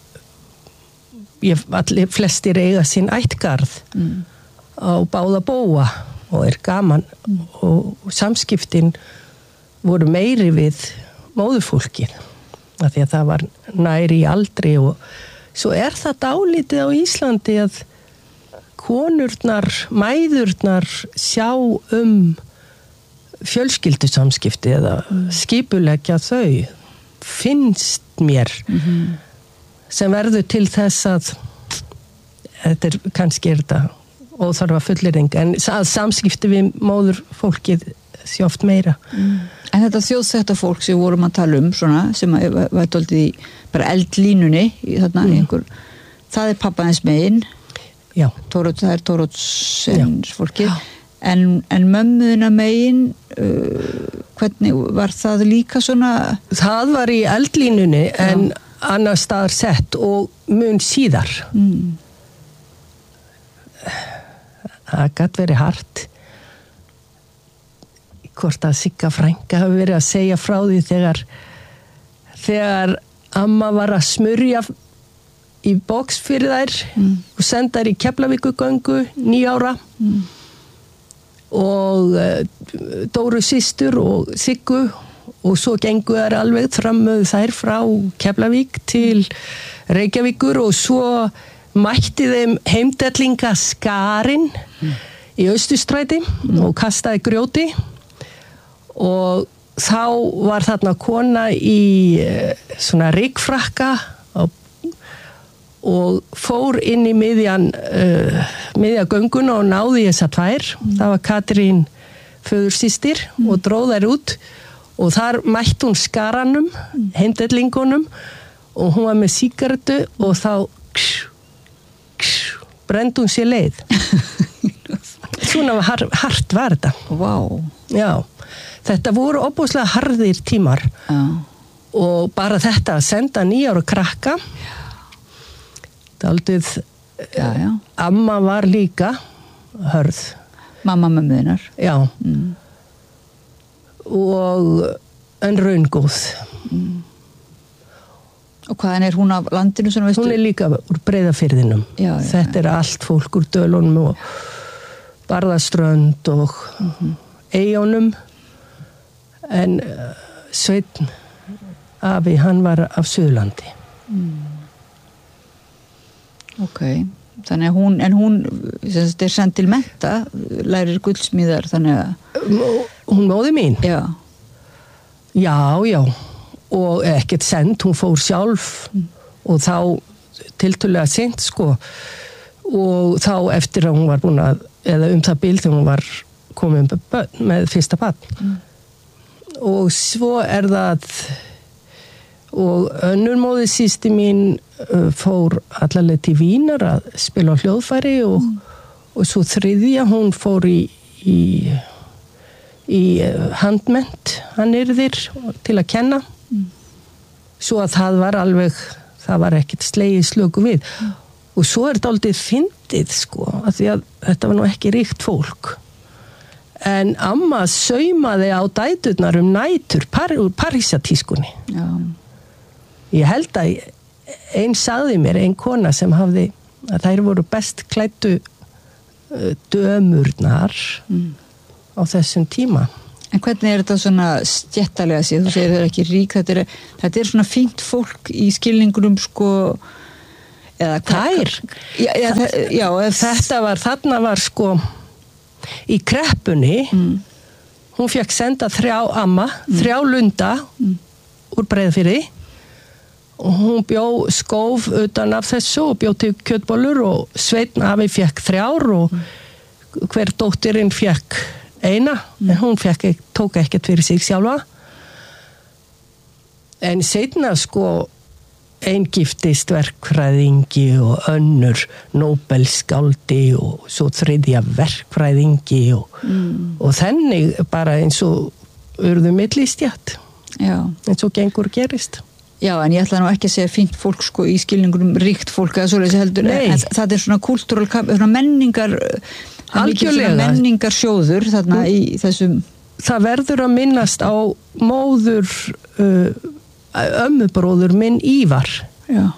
Speaker 1: ég, allir flestir eiga sín ættgarð mm. á báða bóa og er gaman mm. og, og samskiptin voru meiri við móðurfólkið af því að það var næri í aldri og svo er það dálítið á Íslandi að konurnar, mæðurnar sjá um fjölskyldusamskipti eða mm. skipuleggja þau finnst mér mm-hmm. sem verður til þess að þetta er kannski er þetta óþarfa fullyrðing en að samskipti við móður fólkið sé oft meira.
Speaker 2: Mm. En þetta þjóðþekta fólk sem vorum að tala um svona, sem var tóltið í bara eldlínunni í þarna mm. einhver, það er pappaðins megin Tóróts, það er Tóróts fólkið en, en mömmuðina megin uh, hvernig var það líka svona?
Speaker 1: Það var í eldlínunni Já. En annar staðar sett og mun síðar mm. það gæti verið hart hvort að Sigga frænka hafi verið að segja frá því þegar þegar amma var að smurja í box fyrir þær mm. og senda þær í Keflavíkurgöngu nýjára mm. og uh, Dóru systur og Siggu og svo gengu þær alveg framöðu þær frá Keflavík til Reykjavíkur og svo mætti þeim heimdellinga skarinn mm. í Austurstræti mm. og kastaði grjóti og þá var þarna kona í svona ryggfrakka og, og fór inn í miðjan uh, miðja gönguna og náði þessa tvær mm. það var Katrín föðursystir mm. og dróð þær út og þar mætti hún skaranum mm. heimdellingunum og hún var með sígarettu og þá ksh, ksh, brendi hún sér leið svona har, hart var þetta
Speaker 2: wow.
Speaker 1: Já þetta voru óbúslega harðir tímar
Speaker 2: Já.
Speaker 1: Og bara þetta að senda nýjára krakka daldið
Speaker 2: já, já.
Speaker 1: Amma var líka hörð
Speaker 2: mamma mömmuðinnar
Speaker 1: já mm. og en raungóð
Speaker 2: mm. og hvaðan er hún af landinu svona, veistu?
Speaker 1: Hún er líka úr Breiðafirðinum já, já, þetta já. Er allt fólk úr Dölunum og Barðaströnd og mm-hmm. Eyjónum en uh, Sveinn afi, hann var af Suðurlandi
Speaker 2: mm. ok þannig að hún, en hún þetta er send til mennta, lærir guldsmíðar þannig að
Speaker 1: hún móði mín
Speaker 2: já,
Speaker 1: já, já og ekkert send, hún fór sjálf mm. og þá tiltölulega sent sko og þá eftir að hún var búin að eða um það bil þegar hún var komin með, með fyrsta barn mm. og svo er það og önnur móðir systir mín uh, fór allavega til Vínar að spila á hljóðfæri og, mm. og svo þriðja hún fór í í, í handmennt hann yrðir til að kenna mm. svo að það var alveg það var ekkert slegið slöku við mm. og svo er þetta aldrei fyndið sko af því að þetta var nú ekki ríkt fólk en amma saumaði á dæturnar um nætur par, úr Parísatískunni
Speaker 2: já.
Speaker 1: Ég held að einn sagði mér, ein kona sem hafði að þær voru best klæddu uh, dömurnar mm. á á þessum tíma.
Speaker 2: En hvernig er þetta svona stjættalega séð? Þú segir það er ekki rík, þetta er, þetta er svona fínt fólk í skilningunum sko, eða
Speaker 1: Þær?
Speaker 2: Já, já, það, já ef,
Speaker 1: þetta var, þarna var sko í kreppunni, mm. hún fekk senda þrjá amma, mm. þrjá lunda mm. úr Breiðafirði og hún bjó skóf utan af þessu og bjó til kjötbollur og Sveinn afi fekk þrjár og mm. hver dóttirinn fekk eina, mm. en hún fekk, tók ekkert fyrir sig sjálfa. En seinna sko ein giftist verkfræðingi og önnur Nóbelsskáldi og svo þriðja verkfræðingi og, mm. og þannig bara eins og urðu millistjætt. Já. Eins og gengur gerist.
Speaker 2: Já, en ég ætla nú ekki að segja fínt fólk sko í skilningunum ríkt fólk eða svoleiðis heldur.
Speaker 1: Nei.
Speaker 2: En það er svona kultúral, svona menningar,
Speaker 1: algjörlega
Speaker 2: menningar sjóður þarna mm. í þessum.
Speaker 1: Það verður að minnast á móður uh, ömmubróður minn Ívar. Já.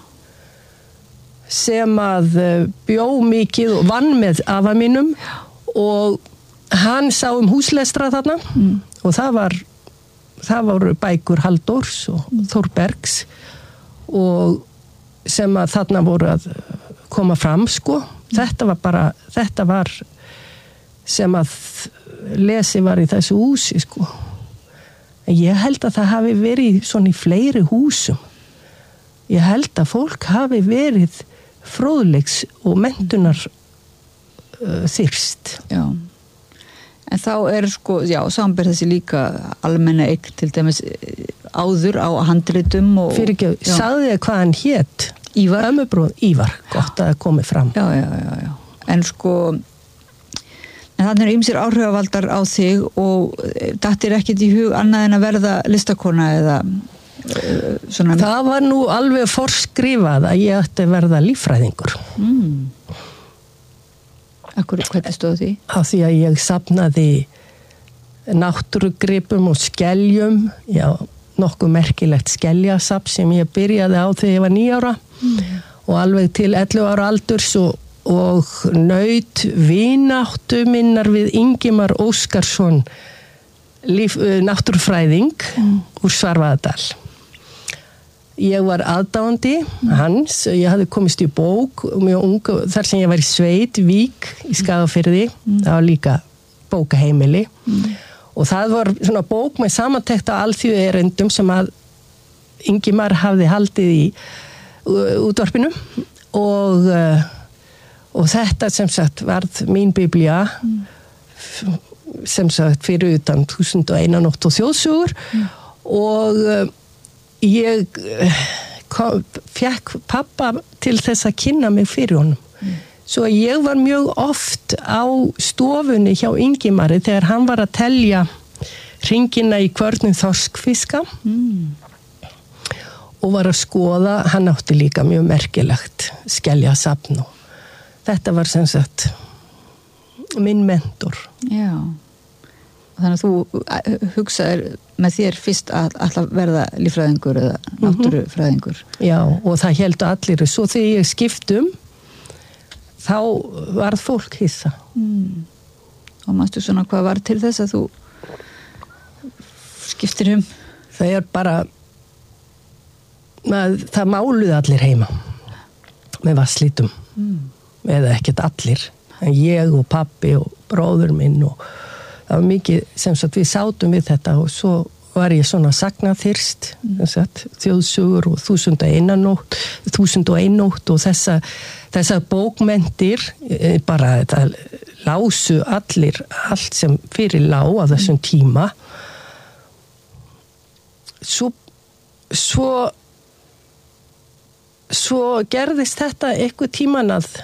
Speaker 1: Sem að uh, bjó mikið og vann með afa mínum og hann sá um húslestra þarna mm. og það var það voru bækur Halldórs og Þórbergs og sem að þarna voru að koma fram sko. Þetta var bara, þetta var sem að lesi var í þessu húsi sko. En ég held að það hafi verið svona í fleiri húsum. Ég held að fólk hafi verið fróðleiks og menntunar uh, þyrst.
Speaker 2: Já. En þá er sko, já, samanber þessi líka almenna eign til dæmis áður á handritum og...
Speaker 1: Fyrir ekki, sagði þið hvað hann hét?
Speaker 2: Ívar.
Speaker 1: Ömmubróð, Ívar, gott að það komi fram.
Speaker 2: Já, já, já, já. En sko, en þannig er ýmsir áhrifavaldar á þig og dattir ekkert í hug annað en að verða listakona eða svona...
Speaker 1: Það var nú alveg forskrifað að ég ætti að verða líffræðingur. Mm.
Speaker 2: Akkur, hvernig stóð því?
Speaker 1: Á því að ég safnaði náttúrugripum og skeljum, já, nokkuð merkilegt skeljasafn sem ég byrjaði á þegar ég var níu ára mm. og alveg til ellefu ára aldurs og, og naut vináttu minnar við Ingimar Óskarsson, líf, náttúrufræðing mm. úr Svarfaðardal. Ég var aðdáandi hans, ég hafði komist í bók mjög ung, þar sem ég var í sveit, Vík í Skagafirði, mm. það var líka bókaheimili mm. og það var svona bók með samantekt á alþjóðu erindum sem að Ingimar hafði haldið í útvarpinu og, og þetta sem sagt varð mín biblía mm. sem sagt fyrir utan þúsund og eina nótt og þjóðsögur mm. og ég kom, fekk pappa til þess að kynna mig fyrir honum. Mm. Svo ég var mjög oft á stofunni hjá Ingimari þegar hann var að telja hringina í kvörnum þorskfiska mm. og var að skoða, hann átti líka mjög merkilegt skeljasafn og þetta var sem sagt minn mentor.
Speaker 2: Já. Þannig að þú hugsaðir með þér fyrst að alltaf verða líffræðingur eða náttúrufræðingur.
Speaker 1: Mm-hmm. Já, og það héldu allir. Svo þegar ég skiptum, þá varð fólk hissa.
Speaker 2: Mm. Og manstu svona hvað var til þess að þú skiptir um?
Speaker 1: Það er bara, að, það máluði allir heima með vasslítum. Mm. Eða ekkert allir. En ég og pabbi og bróður minn og það var mikið, sem sagt við sátum við þetta og svo var ég svona sagnaþyrst, sem sagt, þjóðsugur og þúsund og eina nótt, þúsund og ein nótt og þessa, þessa bókmentir, bara þetta lásu allir, allt sem fyrir lá á þessum tíma. Svo, svo, svo gerðist þetta eitthvað tíman að,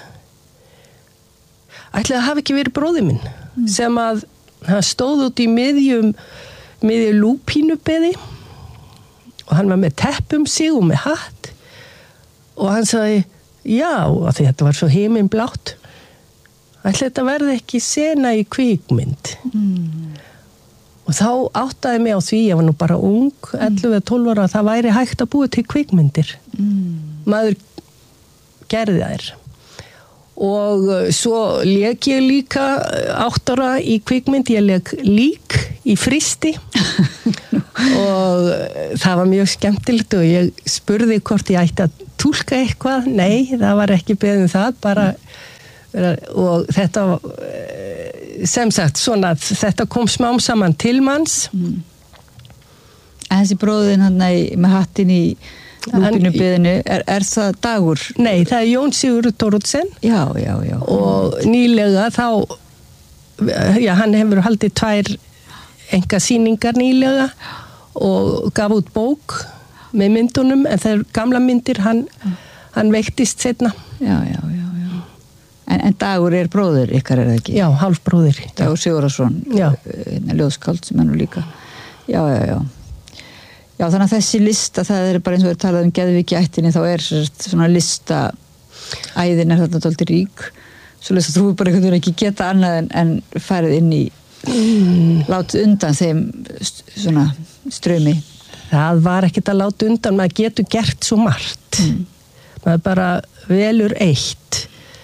Speaker 1: ætli það hafi ekki verið bróðir minn, mm. sem að hann stóð út í miðjum miðjum lúpínubeði og hann var með tepp um sig og með hatt og hann sagði já, af því þetta var svo himinblátt ætli þetta verði ekki sena í kvikmynd mm. og þá áttaði mig á því ég var nú bara ung, ellefu eða tólf ára það væri hægt að búa til kvikmyndir mm. maður gerði þær og svo lék ég líka átt ára í kvikmynd, ég lék Lík í Frysti og það var mjög skemmtilegt og ég spurði hvort ég ætti að túlka eitthvað, nei, það var ekki beðið um það, bara og þetta sem sagt, svona þetta kom smám saman til manns.
Speaker 2: Mm. En þessi bróðin hann með hattin í lúpinu beðinu, er, er það Dagur?
Speaker 1: Nei, það er Jón Sigurður Thoroddsen.
Speaker 2: Já, já, já.
Speaker 1: Og nýlega þá, já, hann hefur haldið tvær einkasýningar nýlega og gaf út bók með myndunum, en það er gamla myndir, hann, hann veiktist setna.
Speaker 2: Já, já, já, já. En, en Dagur er bróðir ykkar, er það ekki?
Speaker 1: Já, hálfbróðir.
Speaker 2: Dagur Sigurðarson, ljóðskáld sem hann líka. Já, já, já. Já, þannig að þessi lista, það er bara eins og við talað um geðveiki ættinni, þá er svona lista, æðin er þarna dálítið rík, svo lesa þú bara einhvern veginn ekki geta annað en, en farið inn í, mm. látið undan þeim svona strömi.
Speaker 1: Það var ekkert að láta undan, maður getur gert svo margt. Mm. Maður bara velur eitt.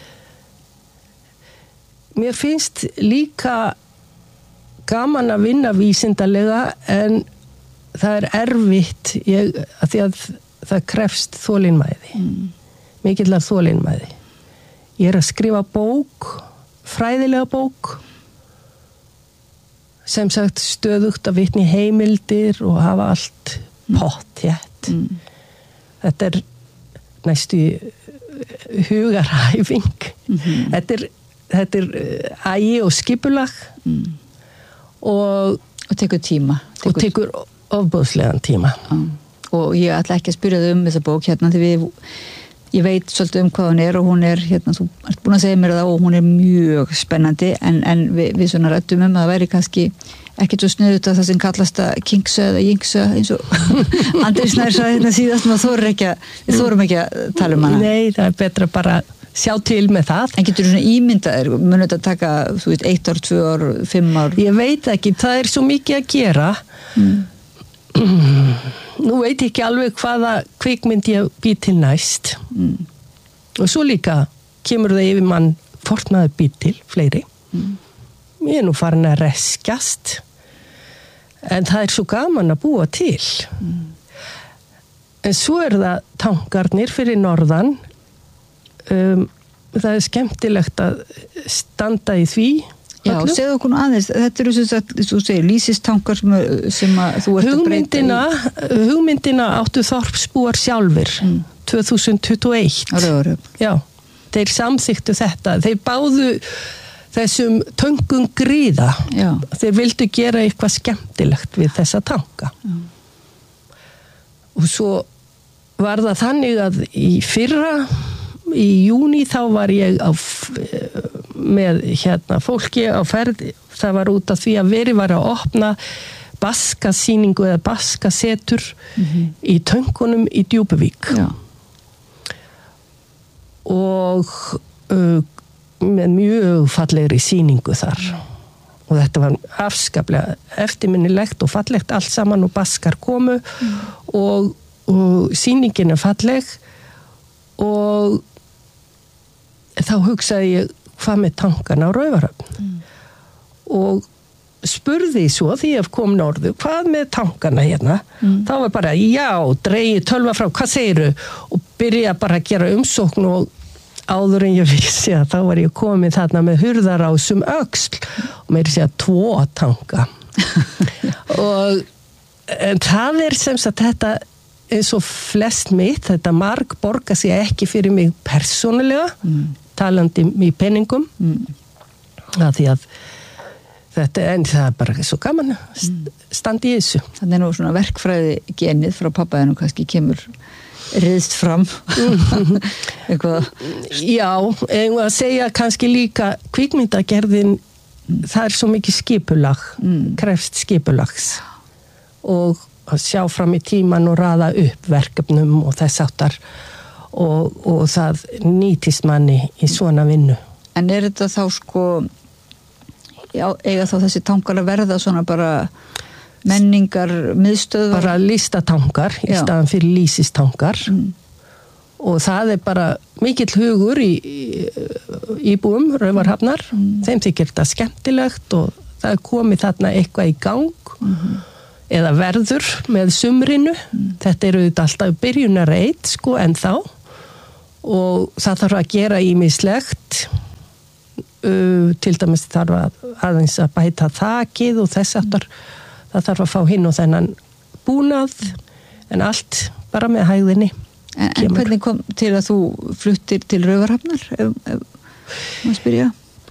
Speaker 1: Mér finnst líka gaman að vinna vísindalega, en það er erfitt ég, að því að það krefst þolinmæði. Mm. Mikillar þolinmæði. Ég er að skrifa bók, fræðilega bók, sem sagt stöðugt að vitni heimildir og hafa allt pottþétt. Mm. Þetta er næstu hugaræfing. Mm-hmm. Þetta er, þetta er ægi og skipulag mm. og,
Speaker 2: og tekur tíma. Tekur...
Speaker 1: Og tekur ofbúðslegan tíma.
Speaker 2: Mm. Og ég ætla ekki að spyrja þau um þessa bók hérna, því við, ég veit svolítið um hvað hún er og hún er, hérna, þú ert búin að segja mér það og hún er mjög spennandi, en, en við, við svona rættum um að það væri kannski ekkert svo sniðut að það sem kallast að kinksa eða jinksa, eins og Andri Snær sagði hérna síðast, maður þorir ekki að, við þorum ekki að tala um hana.
Speaker 1: Nei, það er betra bara sjá til með það.
Speaker 2: En getur þú svona ímyndaðir, munið þetta taka, þú veit, eitt ár, tvö ár, fimm ár?
Speaker 1: Ég veit ekki, það er svo mikið að gera. Mm. Nú veit ég ekki alveg hvaða kvikmynd ég býr til næst. Mm. Og svo líka kemur það yfir mann fortnaður býr til, fleiri. Mm. Ég er nú farin að reskjast. En það er svo gaman að búa til. Mm. En svo er það tankarnir fyrir norðan. Um, það er skemmtilegt að standa í því.
Speaker 2: Já, segðu okkur aðeins, þetta eru sem sagt, þú segir, lýsistankar sem, sem að þú ert
Speaker 1: hugmyndina,
Speaker 2: að breyta
Speaker 1: í. Hugmyndina áttu þorpsbúar sjálfir, mm. tvö þúsund tuttugu og eitt.
Speaker 2: Ára, ára.
Speaker 1: Já, þeir samþyktu þetta. Þeir báðu þessum töngum gríða. Já. Þeir vildu gera eitthvað skemmtilegt við þessa tanka. Já. Og svo var það þannig að í fyrra, í júni þá var ég á, með hérna fólki á ferð, það var út af því að verið var að opna baskasýningu eða baskasetur mm-hmm. í töngunum í Djúpuvík. Já. Og uh, með mjög fallegri sýningu þar. Og þetta var afskaplega eftirminnilegt og fallegt allt saman og baskar komu mm. og, og sýningin er falleg og þá hugsaði ég hvað með tankana á Raufarhöfn mm. og spurði svo því ég kom norðu hvað með tankana hérna mm. þá var bara já, dreigi tölva frá, hvað segiru og byrja bara að gera umsókn og áður en ég vissi að þá var ég komið þarna með hurðarásum öxl og mér sé að tvo tanka og en það er sem sagt þetta eins og flest mitt, þetta marg borga sig ekki fyrir mig persónulega mm. talandi í penningum mm. að því að þetta en það er bara svo gaman að standa í þessu.
Speaker 2: Þannig er nú svona verkfræði genið frá pappaðinu kannski kemur riðst fram eitthvað.
Speaker 1: Já, en að segja kannski líka kvikmyndagerðin mm. það er svo mikið skipulag mm. krefst skipulags og að sjá fram í tíman og raða upp verkefnum og þess áttar og, og það nýtist manni í svona vinnu.
Speaker 2: En er þetta þá sko já, eiga þá þessi tankar að verða svona bara menningar miðstöðvar?
Speaker 1: Bara listatankar í staðan fyrir lýsistankar mm. og það er bara mikill hugur í, í íbúum Raufarhafnar, mm. þeim þykir þetta skemmtilegt og það er komið þarna eitthvað í gang mm-hmm. eða verður með sumrinu, mm. þetta eru þetta alltaf byrjunarreit sko ennþá og það þarf að gera ýmislegt uh, til dæmis þarf að aðeins að bæta þakið og þess aftar mm. það þarf að fá hinn og þennan búnað en allt bara með hægðinni.
Speaker 2: En, en hvernig kom til að þú fluttir til Raufarhafnar ef, ef maður spyrja?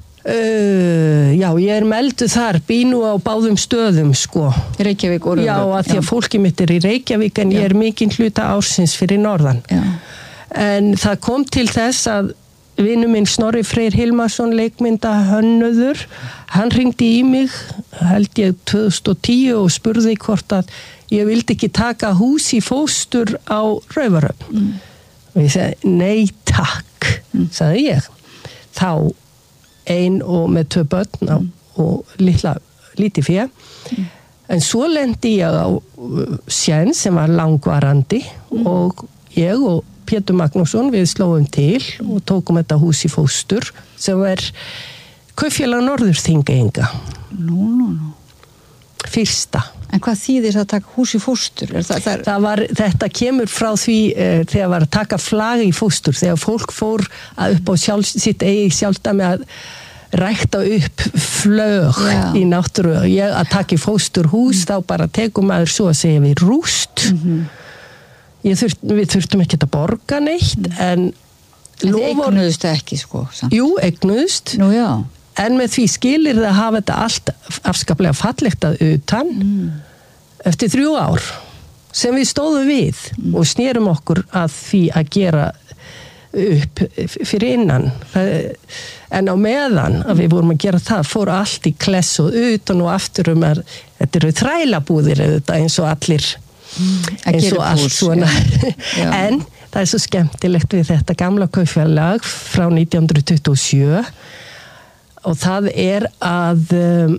Speaker 1: Uh, já, ég er melduð þar, býnu á báðum stöðum sko.
Speaker 2: Reykjavík og Raufarhöfn.
Speaker 1: Já, að því að fólki mitt er í Reykjavík en já. Ég er mikinn hluta ársins fyrir norðan. Já. En það kom til þess að vinur minn Snorri Freyr Hilmarsson, leikmynda hönnuður, hann hringdi í mig, held ég tvö þúsund og tíu og spurði hvort að ég vildi ekki taka hús í fóstur á Raufarhöfn. Mm. Og ég segi, nei takk, mm. sagði ég. Þá ein og með tvö börn á, mm. og litla, lítið fjö. Mm. En svo lendi ég á séns sem var langvarandi mm. og ég og Pétur Magnússon við slóum til og tókum þetta hús í fóstur sem er Kaupfélag Norðurþingeyinga.
Speaker 2: Nú, nú, nú. Fyrsta. En hvað þýðir það að taka hús í fóstur? Er það, það, er...
Speaker 1: það var, þetta kemur frá því uh, þegar var að taka flag í fóstur, þegar fólk fór að upp á sjálf, sitt eigi sjálfdæmi að rækta upp flög Já. Í náttúru. Ég að taka í fóstur hús, mm. þá bara tekum maður svo að segja við rúst. Mm-hmm. Þurft, við þurftum ekki að borga neitt, mm. en...
Speaker 2: En þið eignuðust ekki, sko? Samt.
Speaker 1: Jú, eignuðust.
Speaker 2: Nú, já.
Speaker 1: En með því skilir það að hafa þetta allt afskaplega fallegt að utan mm. eftir þrjú ár sem við stóðum við mm. og snérum okkur að því að gera upp fyrir innan. En á meðan að við vorum að gera það fór allt í kless og utan og aftur um að þetta eru þrælabúðir eins og allir mm. eins og allt svona. Já. Já. En það er svo skemmtilegt við þetta gamla kaupfélag frá nítján hundruð tuttugu og sjö og það er að um,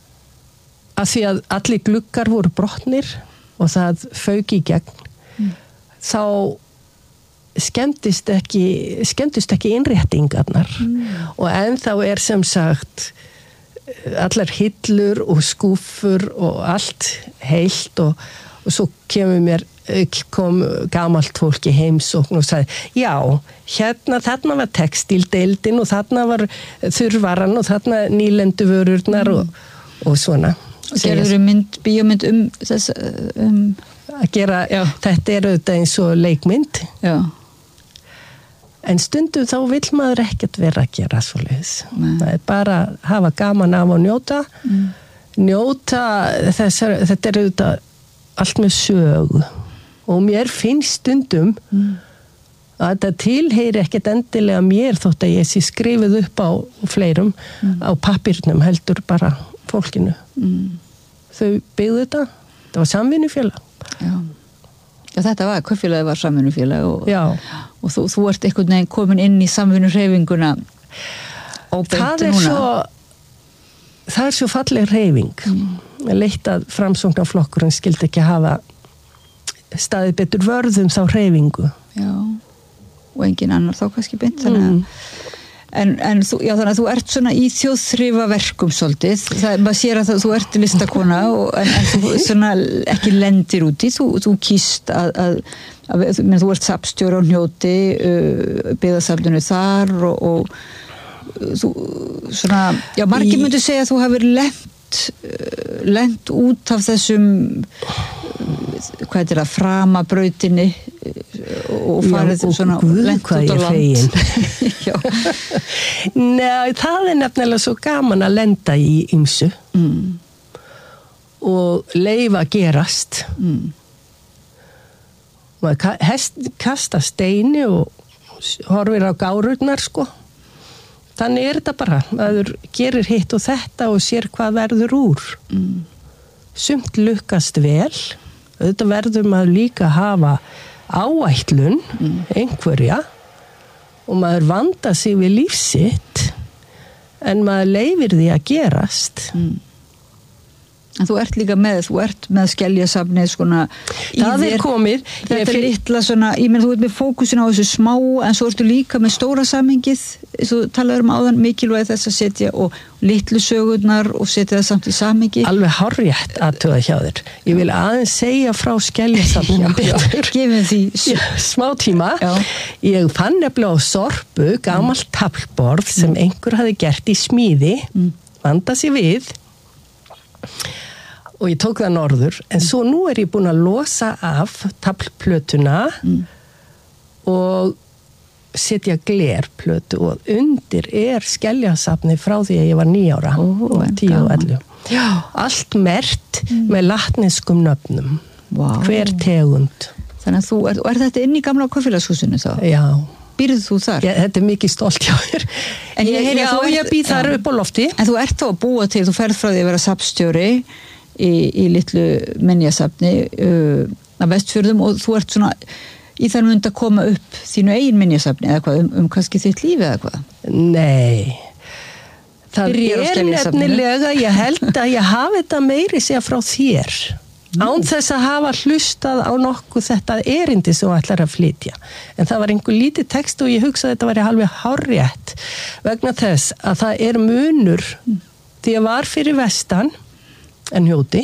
Speaker 1: að því að allir gluggar voru brotnir og það fauk í gegn mm. þá skemmtist ekki skemmtist ekki innréttingarnar mm. og ennþá er sem sagt allar hillur og skúfur og allt heilt og, og svo kemur mér kom gamalt fólk í heimsókn og sagði, já, hérna þarna var textildeildin og þarna var þurrvaran og þarna nýlenduvörurnar mm. og, og svona.
Speaker 2: Og gerður þú mynd, bíómynd um þess um...
Speaker 1: að gera, já. Þetta er auðvitað eins og leikmynd. Já. En stundum þá vill maður ekkert vera að gera svoleiðis. Það er bara að hafa gaman af og njóta. Mm. Njóta þessar, þetta er auðvitað allt með sögu. Og mér finnst stundum mm. að þetta tilheyri ekkert endilega mér þótt að ég sé skrifið upp á fleirum mm. á pappírnum heldur bara fólkinu. Mm. Þau byggðu þetta, þetta var samvinnufélag.
Speaker 2: Já. Já, þetta var, kaupfélagið var samvinnufélag og, og þú, þú ert einhvern veginn komin inn í samvinnuhreyfinguna óbeint núna.
Speaker 1: Það er svo, það er svo falleg hreyfing. Mm. Leitt að Framsóknarflokkurinn skildi ekki hafa staðið betur vörðum þá hreyfingu.
Speaker 2: Já, og engin annar þá kannski beint. Þannig að, mm. en, en þú, já, þannig að þú ert svona í þjóðþrifaverkum svolítið. Það, maður sér að það, þú ert listakona og, en, en þú svona ekki lendir úti. Þú, þú kýst að, að, að, að menn, þú ert safnstjóri á Hnjóti, uh, byggðasafninu þar og, og þú svona, já, margir myndu segja að þú hafir lent lent út af þessum hvað er það, framabrautinni og farið
Speaker 1: já, og
Speaker 2: svona
Speaker 1: Guð,
Speaker 2: lent út á land.
Speaker 1: Nei, það er nefnilega svo gaman að lenda í ýmsu mm. og leyfa gerast mm. maður kasta steini og horfir á gárurnar sko. Þannig er þetta bara, maður gerir hitt og þetta og sér hvað verður úr. Mm. Sumt lukkast vel, þetta verður maður líka að hafa áætlun, mm. einhverja, og maður vanda sig við lífsitt, en maður leifir því að gerast. Mm.
Speaker 2: En þú ert líka með, þú ert með Skeljasafnið svona í þér.
Speaker 1: Það er komið.
Speaker 2: Þetta er litla svona, ég menn þú ert með fókusin á þessu smá, en svo ertu líka með stóra samhengið, þú talaður um áðan mikilvæg þess að setja og litlu sögurnar og setja það samt í samhengi.
Speaker 1: Alveg hárrétt aðtuga hjá þér. Ég vil aðeins segja frá Skeljasafnið betur.
Speaker 2: Gefum því
Speaker 1: smá tíma. Já. Ég fann nefnilega á Sorpu gamalt taflborð sem einhver hafi gert í smíði, mm. vanda sig við. Og ég tók það norður, en svo nú er ég búin að losa af taflplötuna mm. og setja glerplötu og undir er Skeljasafni frá því að ég var níu ára Ó, og tíu og ellefu. Já. Allt merkt mm. með latneskum nöfnum. Wow. Hver tegund.
Speaker 2: Þannig að þú, er, er þetta inn í gamla kaffélagshúsinu þá?
Speaker 1: Já.
Speaker 2: Býrðu þú þar?
Speaker 1: Ja, þetta er mikið stolt hjá þér. En ég, ég, já, ert, ég býð þar upp á lofti.
Speaker 2: En þú ert þá að búa til, þú ferð frá því að vera safnstjóri í, í litlu minjasafni uh, af Vestfjörðum og þú ert svona í þar mynd að koma upp þínu eigin minjasafni eða hvað, um, um kannski þitt lífi eða hvað?
Speaker 1: Nei. Það er nefnilega, ég held að ég hafi þetta meiri segja frá þér. Án þess að hafa hlustað á nokkuð þetta erindi sem þú ætlar að flytja. En það var einhver lítið text og ég hugsaði að þetta væri alveg hárrétt vegna þess að það er munur því að var fyrir vestan en hjóti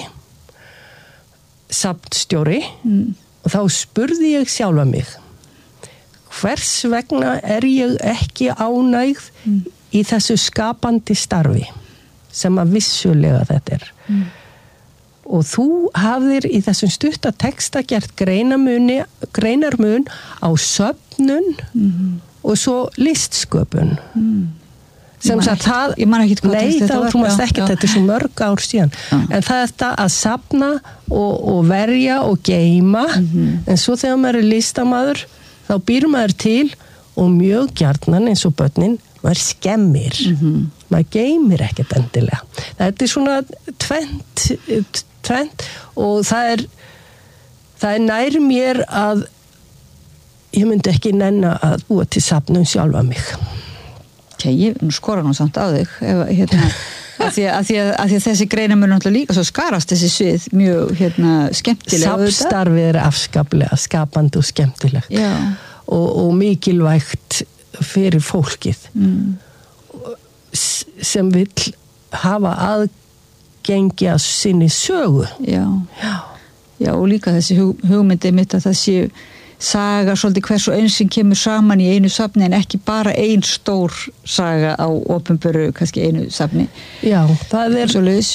Speaker 1: safnstjóri mm. og þá spurði ég sjálfa mig hvers vegna er ég ekki ánægð mm. í þessu skapandi starfi sem að vissulega þetta er. Mm. Og þú hafðir í þessum stutta texta gert greinarmuni, greinarmun á söfnun mm. og svo listsköpun. Mm. Sem sagt það,
Speaker 2: ég man ekki hvað
Speaker 1: nei þá þú mást ekki þetta er svo mörg ár síðan. Já. En það er þetta að safna og, og verja og geyma, mm-hmm. en svo þegar maður er listamaður þá býr maður til og mjög gjarnan eins og börnin maður skemmir. Mm-hmm. Maður geymir ekkert endilega. Þetta er svona tvent tvent og það er það er nær mér að ég myndi ekki nenna að búa til safnum sjálfa mig.
Speaker 2: Ok, ég skora nú samt á þig ef, hérna, að, því að, að, því að, að því að þessi greina mun náttúrulega líka svo skarast þessi svið mjög hérna, skemmtilega.
Speaker 1: Safnstarfið er afskaplega skapandi og skemmtilegt og, og mikilvægt fyrir fólkið mm. sem vill hafa að gengi að sinni sögu.
Speaker 2: Já. Já. Já, og líka þessi hug, hugmyndi mitt að það séu saga svolítið hvers og eins sem kemur saman í einu safni en ekki bara ein stór saga á opinberu kannski einu safni.
Speaker 1: Já, það er
Speaker 2: svo leiðis.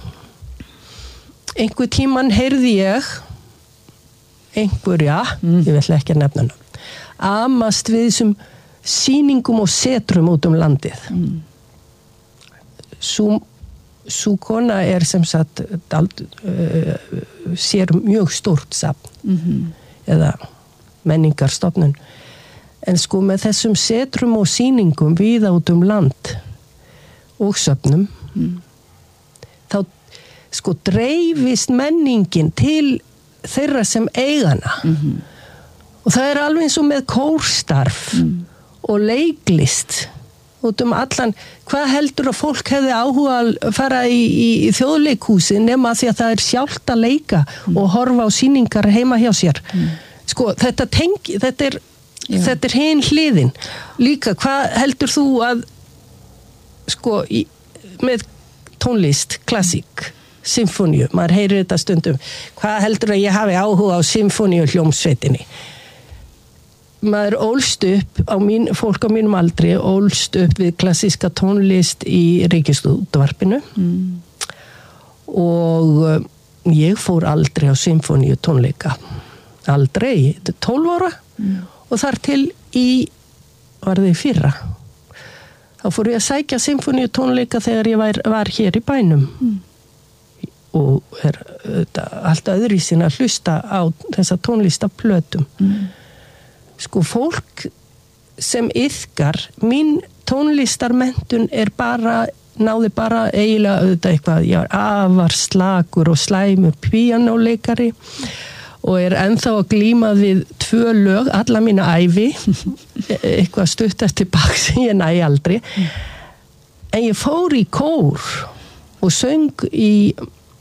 Speaker 1: Einhver tíman heyrði ég einhverja, mm. ég vil ekki að nefna hana, amast við þessum sýningum og setrum út um landið. Mm. Svo Sú kona er sem sagt dald, uh, sér mjög stórt safn mm-hmm. eða menningarstofnun en sko með þessum setrum og sýningum víða út um land og söfnum mm. þá sko dreifist menningin til þeirra sem eigana mm-hmm. og það er alveg eins og með kórstarf mm. og leiklist út um allan, hvað heldur að fólk hefði áhuga að fara í, í, í þjóðleikhúsi nema því að það er sjálft að leika mm. og horfa á sýningar heima hjá sér. Mm. Sko, þetta tengi, þetta er, þetta er hin hliðin. Líka, hvað heldur þú að, sko, í, með tónlist, klassík, symfóníu, maður heyrir þetta stundum, hvað heldur að ég hafi áhuga á symfóníu hljómsveitinni? Maður ólst upp á mín, fólk á mínum aldri ólst upp við klassíska tónlist í Ríkisútvarpinu mm. og ég fór aldrei á symfóníu tónleika aldrei, þetta er tólf ára mm. og þar til í var þið fyrra þá fór ég að sækja symfóníu tónleika þegar ég var, var hér í bænum mm. og er þetta, allt öðruvísin að hlusta á þessa tónlistaplötum mm. Sko fólk sem iðkar, mín tónlistarmentun er bara, náði bara eiginlega auðvitað eitthvað, ég var afar slakur og slæmur píanóleikari og er ennþá að glíma við tvö lög, alla mína ævi, eitthvað stutt eftir bak sem ég næ aldrei. En ég fór í kór og söng í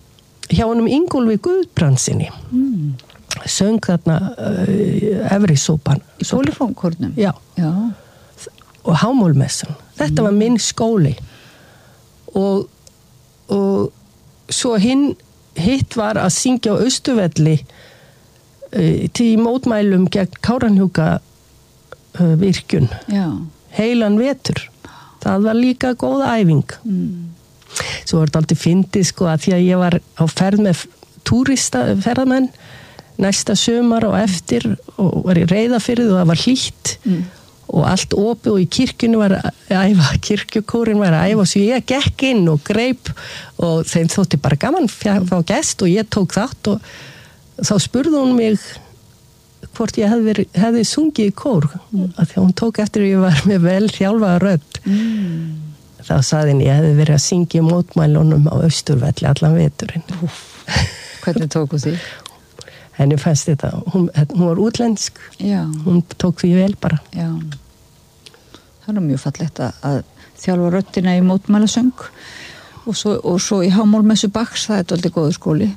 Speaker 1: hjá honum Ingólfi Guðbrandsinni mm. söng þarna uh, efri sópan
Speaker 2: í pólifónkórnum
Speaker 1: já. já og hámálmessan þetta mm. var minn skóli og, og svo hinn hitt var að syngja á Austurvelli uh, til mótmælum gegn Kárahnjúka uh, virkjun
Speaker 2: já. Heilan
Speaker 1: vetur það var líka góð æfing mm. svo var þetta aldrei fyndið sko að því að ég var á ferð með túrista ferðamenn næsta sumar og eftir og var í Reyðarfirði og það var hlýtt mm. og allt opið og í kirkjunni var að æfa, kirkjukórin var að æfa svo ég gekk inn og greip og þeim þótti bara gaman að fá gest og ég tók þátt og þá spurði hún mig hvort ég hefði, verið, hefði sungið í kór mm. að því hún tók eftir að ég var með vel þjálfaða rödd mm. þá sagði henni ég hefði verið að syngja mótmælunum á Austurvelli allan veturinn
Speaker 2: Hvernig tóku því?
Speaker 1: Henni fannst þetta, hún, hún var útlensk
Speaker 2: Já.
Speaker 1: Hún tók því vel bara
Speaker 2: Já. Það er mjög fallegt að þjálfa röddina í mótmælasöng og svo, og svo í Hámálmessu Bachs, það er dálítið góður skóli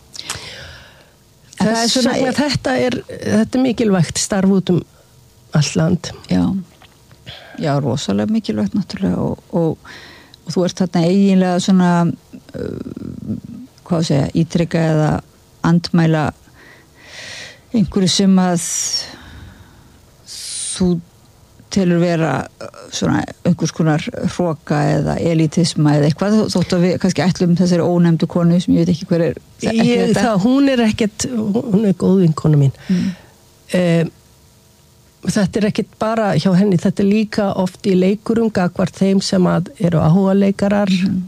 Speaker 1: Þess vegna er, þetta er þetta er mikilvægt starf út um allt land
Speaker 2: Já, Já rosalega mikilvægt náttúrulega og, og, og þú ert þarna eiginlega svona uh, hvað að segja, ítreka eða andmæla einhverju sem að þú telur vera svona einhvers konar hroka eða elitisma eða eitthvað þótt að við kannski ætlum þessari ónefndu konu sem ég veit ekki hver er
Speaker 1: ég, það, hún er ekkert hún er góð vinkona mín mm. um, þetta er ekkert bara hjá henni, þetta er líka oft í leikurum gagvart þeim sem að eru áhuga leikarar mm.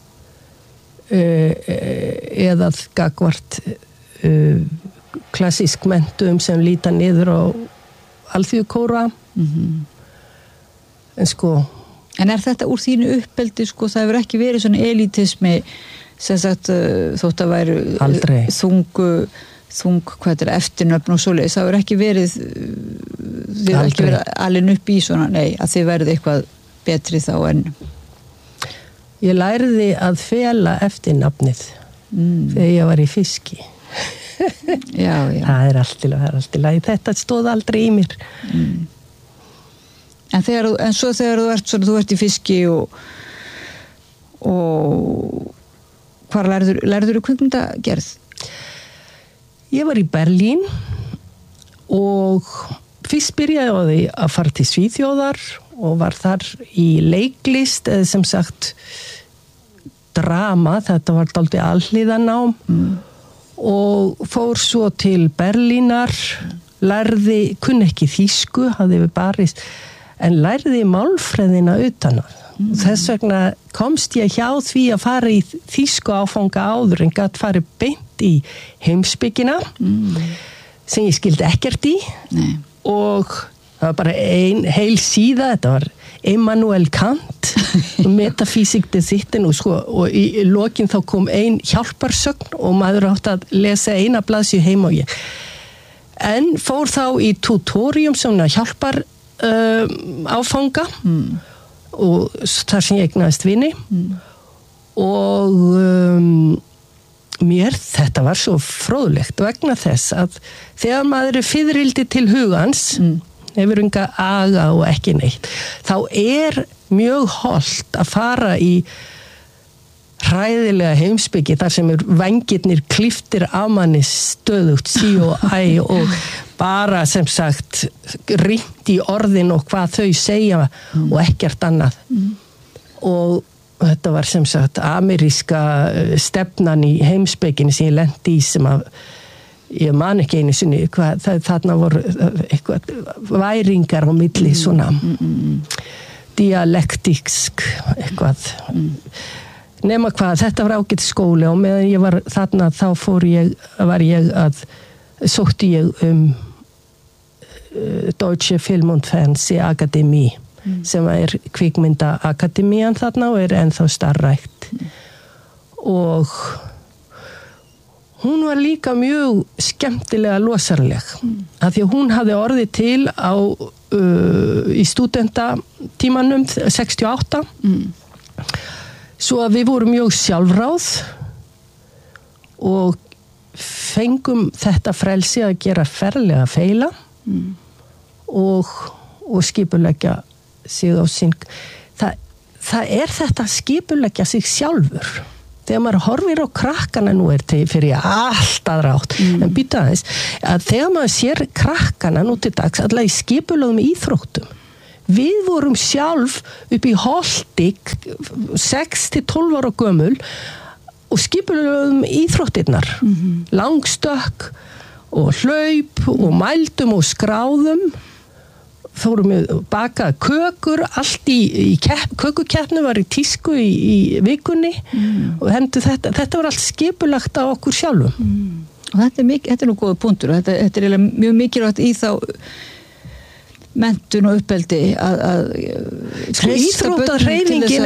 Speaker 1: uh, eða gagvart uh, klassísk mentum sem líta niður á alþýðukóra mm-hmm. en sko
Speaker 2: En er þetta úr þínu uppeldi sko, það hefur ekki verið svona elitismi sem sagt uh, þótt að væru
Speaker 1: Aldrei.
Speaker 2: þungu þung, hvað er eftirnöfn og svoleiðis, það hefur ekki verið þið hefur ekki verið alin upp í svona, nei, að þið verið eitthvað betri þá en
Speaker 1: Ég læriði að fela eftirnafnið mm. þegar ég var í fiski
Speaker 2: já, já.
Speaker 1: Það er allt í lagi, það er allt í lagi. Þetta stóð aldrei í mér.
Speaker 2: Mm. En, þegar, en svo þegar þú ert, svona, þú ert í fiski og, og hvar lærður, lærður þú kvikmyndagerð?
Speaker 1: Ég var í Berlín og fyrst byrjaði á því að fara til Svíþjóðar og var þar í leiklist eða sem sagt drama, þetta var dálítið alhliðanám mm. og fór svo til Berlínar, lærði, kunni ekki þýsku, hafði við barist, en lærði málfræðina utan að. Mm. Þess vegna komst ég hjá því að fara í þýsku áfanga áður en gat farið beint í heimspekina, mm. sem ég skildi ekkert í.
Speaker 2: Nei.
Speaker 1: Og það var bara ein heil síða, þetta var Immanuel Kant, metafísik til þittin og, sko, og í, í lokin þá kom ein hjálparsögn og maður átti að lesa eina blaðsíðu heim og ég. En fór þá í tutorium svona hjálpar uh, áfanga mm. og þar sem ég eignaðist vini mm. og um, mér þetta var svo fróðlegt vegna þess að þegar maður er fiðrildi til hugans mm. hefur unga aga og ekki neitt þá er mjög hollt að fara í hræðilega heimspeki þar sem er vængirnir kliftir af manni stöðugt sí og æ og bara sem sagt rýnt í orðin og hvað þau segja mm. og ekkert annað mm. og þetta var sem sagt ameríska stefnan í heimspekinu sem ég lendi í sem að ég man ekki einu sinni hvað, það, þarna voru eitthvað væringar á milli svona mm, mm, mm. dialektísk eitthvað mm. nema hvað, þetta var ágætt skóli og meðan ég var þarna þá fór ég, var ég að sótti ég um uh, Deutsche Film- und Fernsehakademie mm. sem er kvikmyndaakademían þarna og er ennþá starfrækt mm. og hún var líka mjög skemmtilega losarleg mm. af því að hún hafði orðið til á, uh, í stúdentatímanum sextíu og átta mm. svo að við vorum mjög sjálfráð og fengum þetta frelsi að gera ferlega feila mm. og, og skipuleggja sig á sín. Það, það er þetta að skipuleggja sig sjálfur. Þegar maður horfir á krakkana nú er til fyrir allt aðra átt mm. en býta aðeins að þegar maður sér krakkana nú til dags allavega í skipulögðum íþróttum við vorum sjálf upp í Holti sex til tólf ára gömul og skipulögðum íþróttirnar mm-hmm. langstökk og hlaup og mældum og skráðum fórum við baka kökur allt í, í kepp, kökukeppni var í tísku í, í vikunni mm. og hendur þetta, þetta var allt skipulagt á okkur sjálfum
Speaker 2: mm. og þetta er, mikið, þetta er nú góða punktur og þetta, þetta er mjög mikilvægt í þá menntun og uppeldi að, að
Speaker 1: sko, íþróttahreyfingin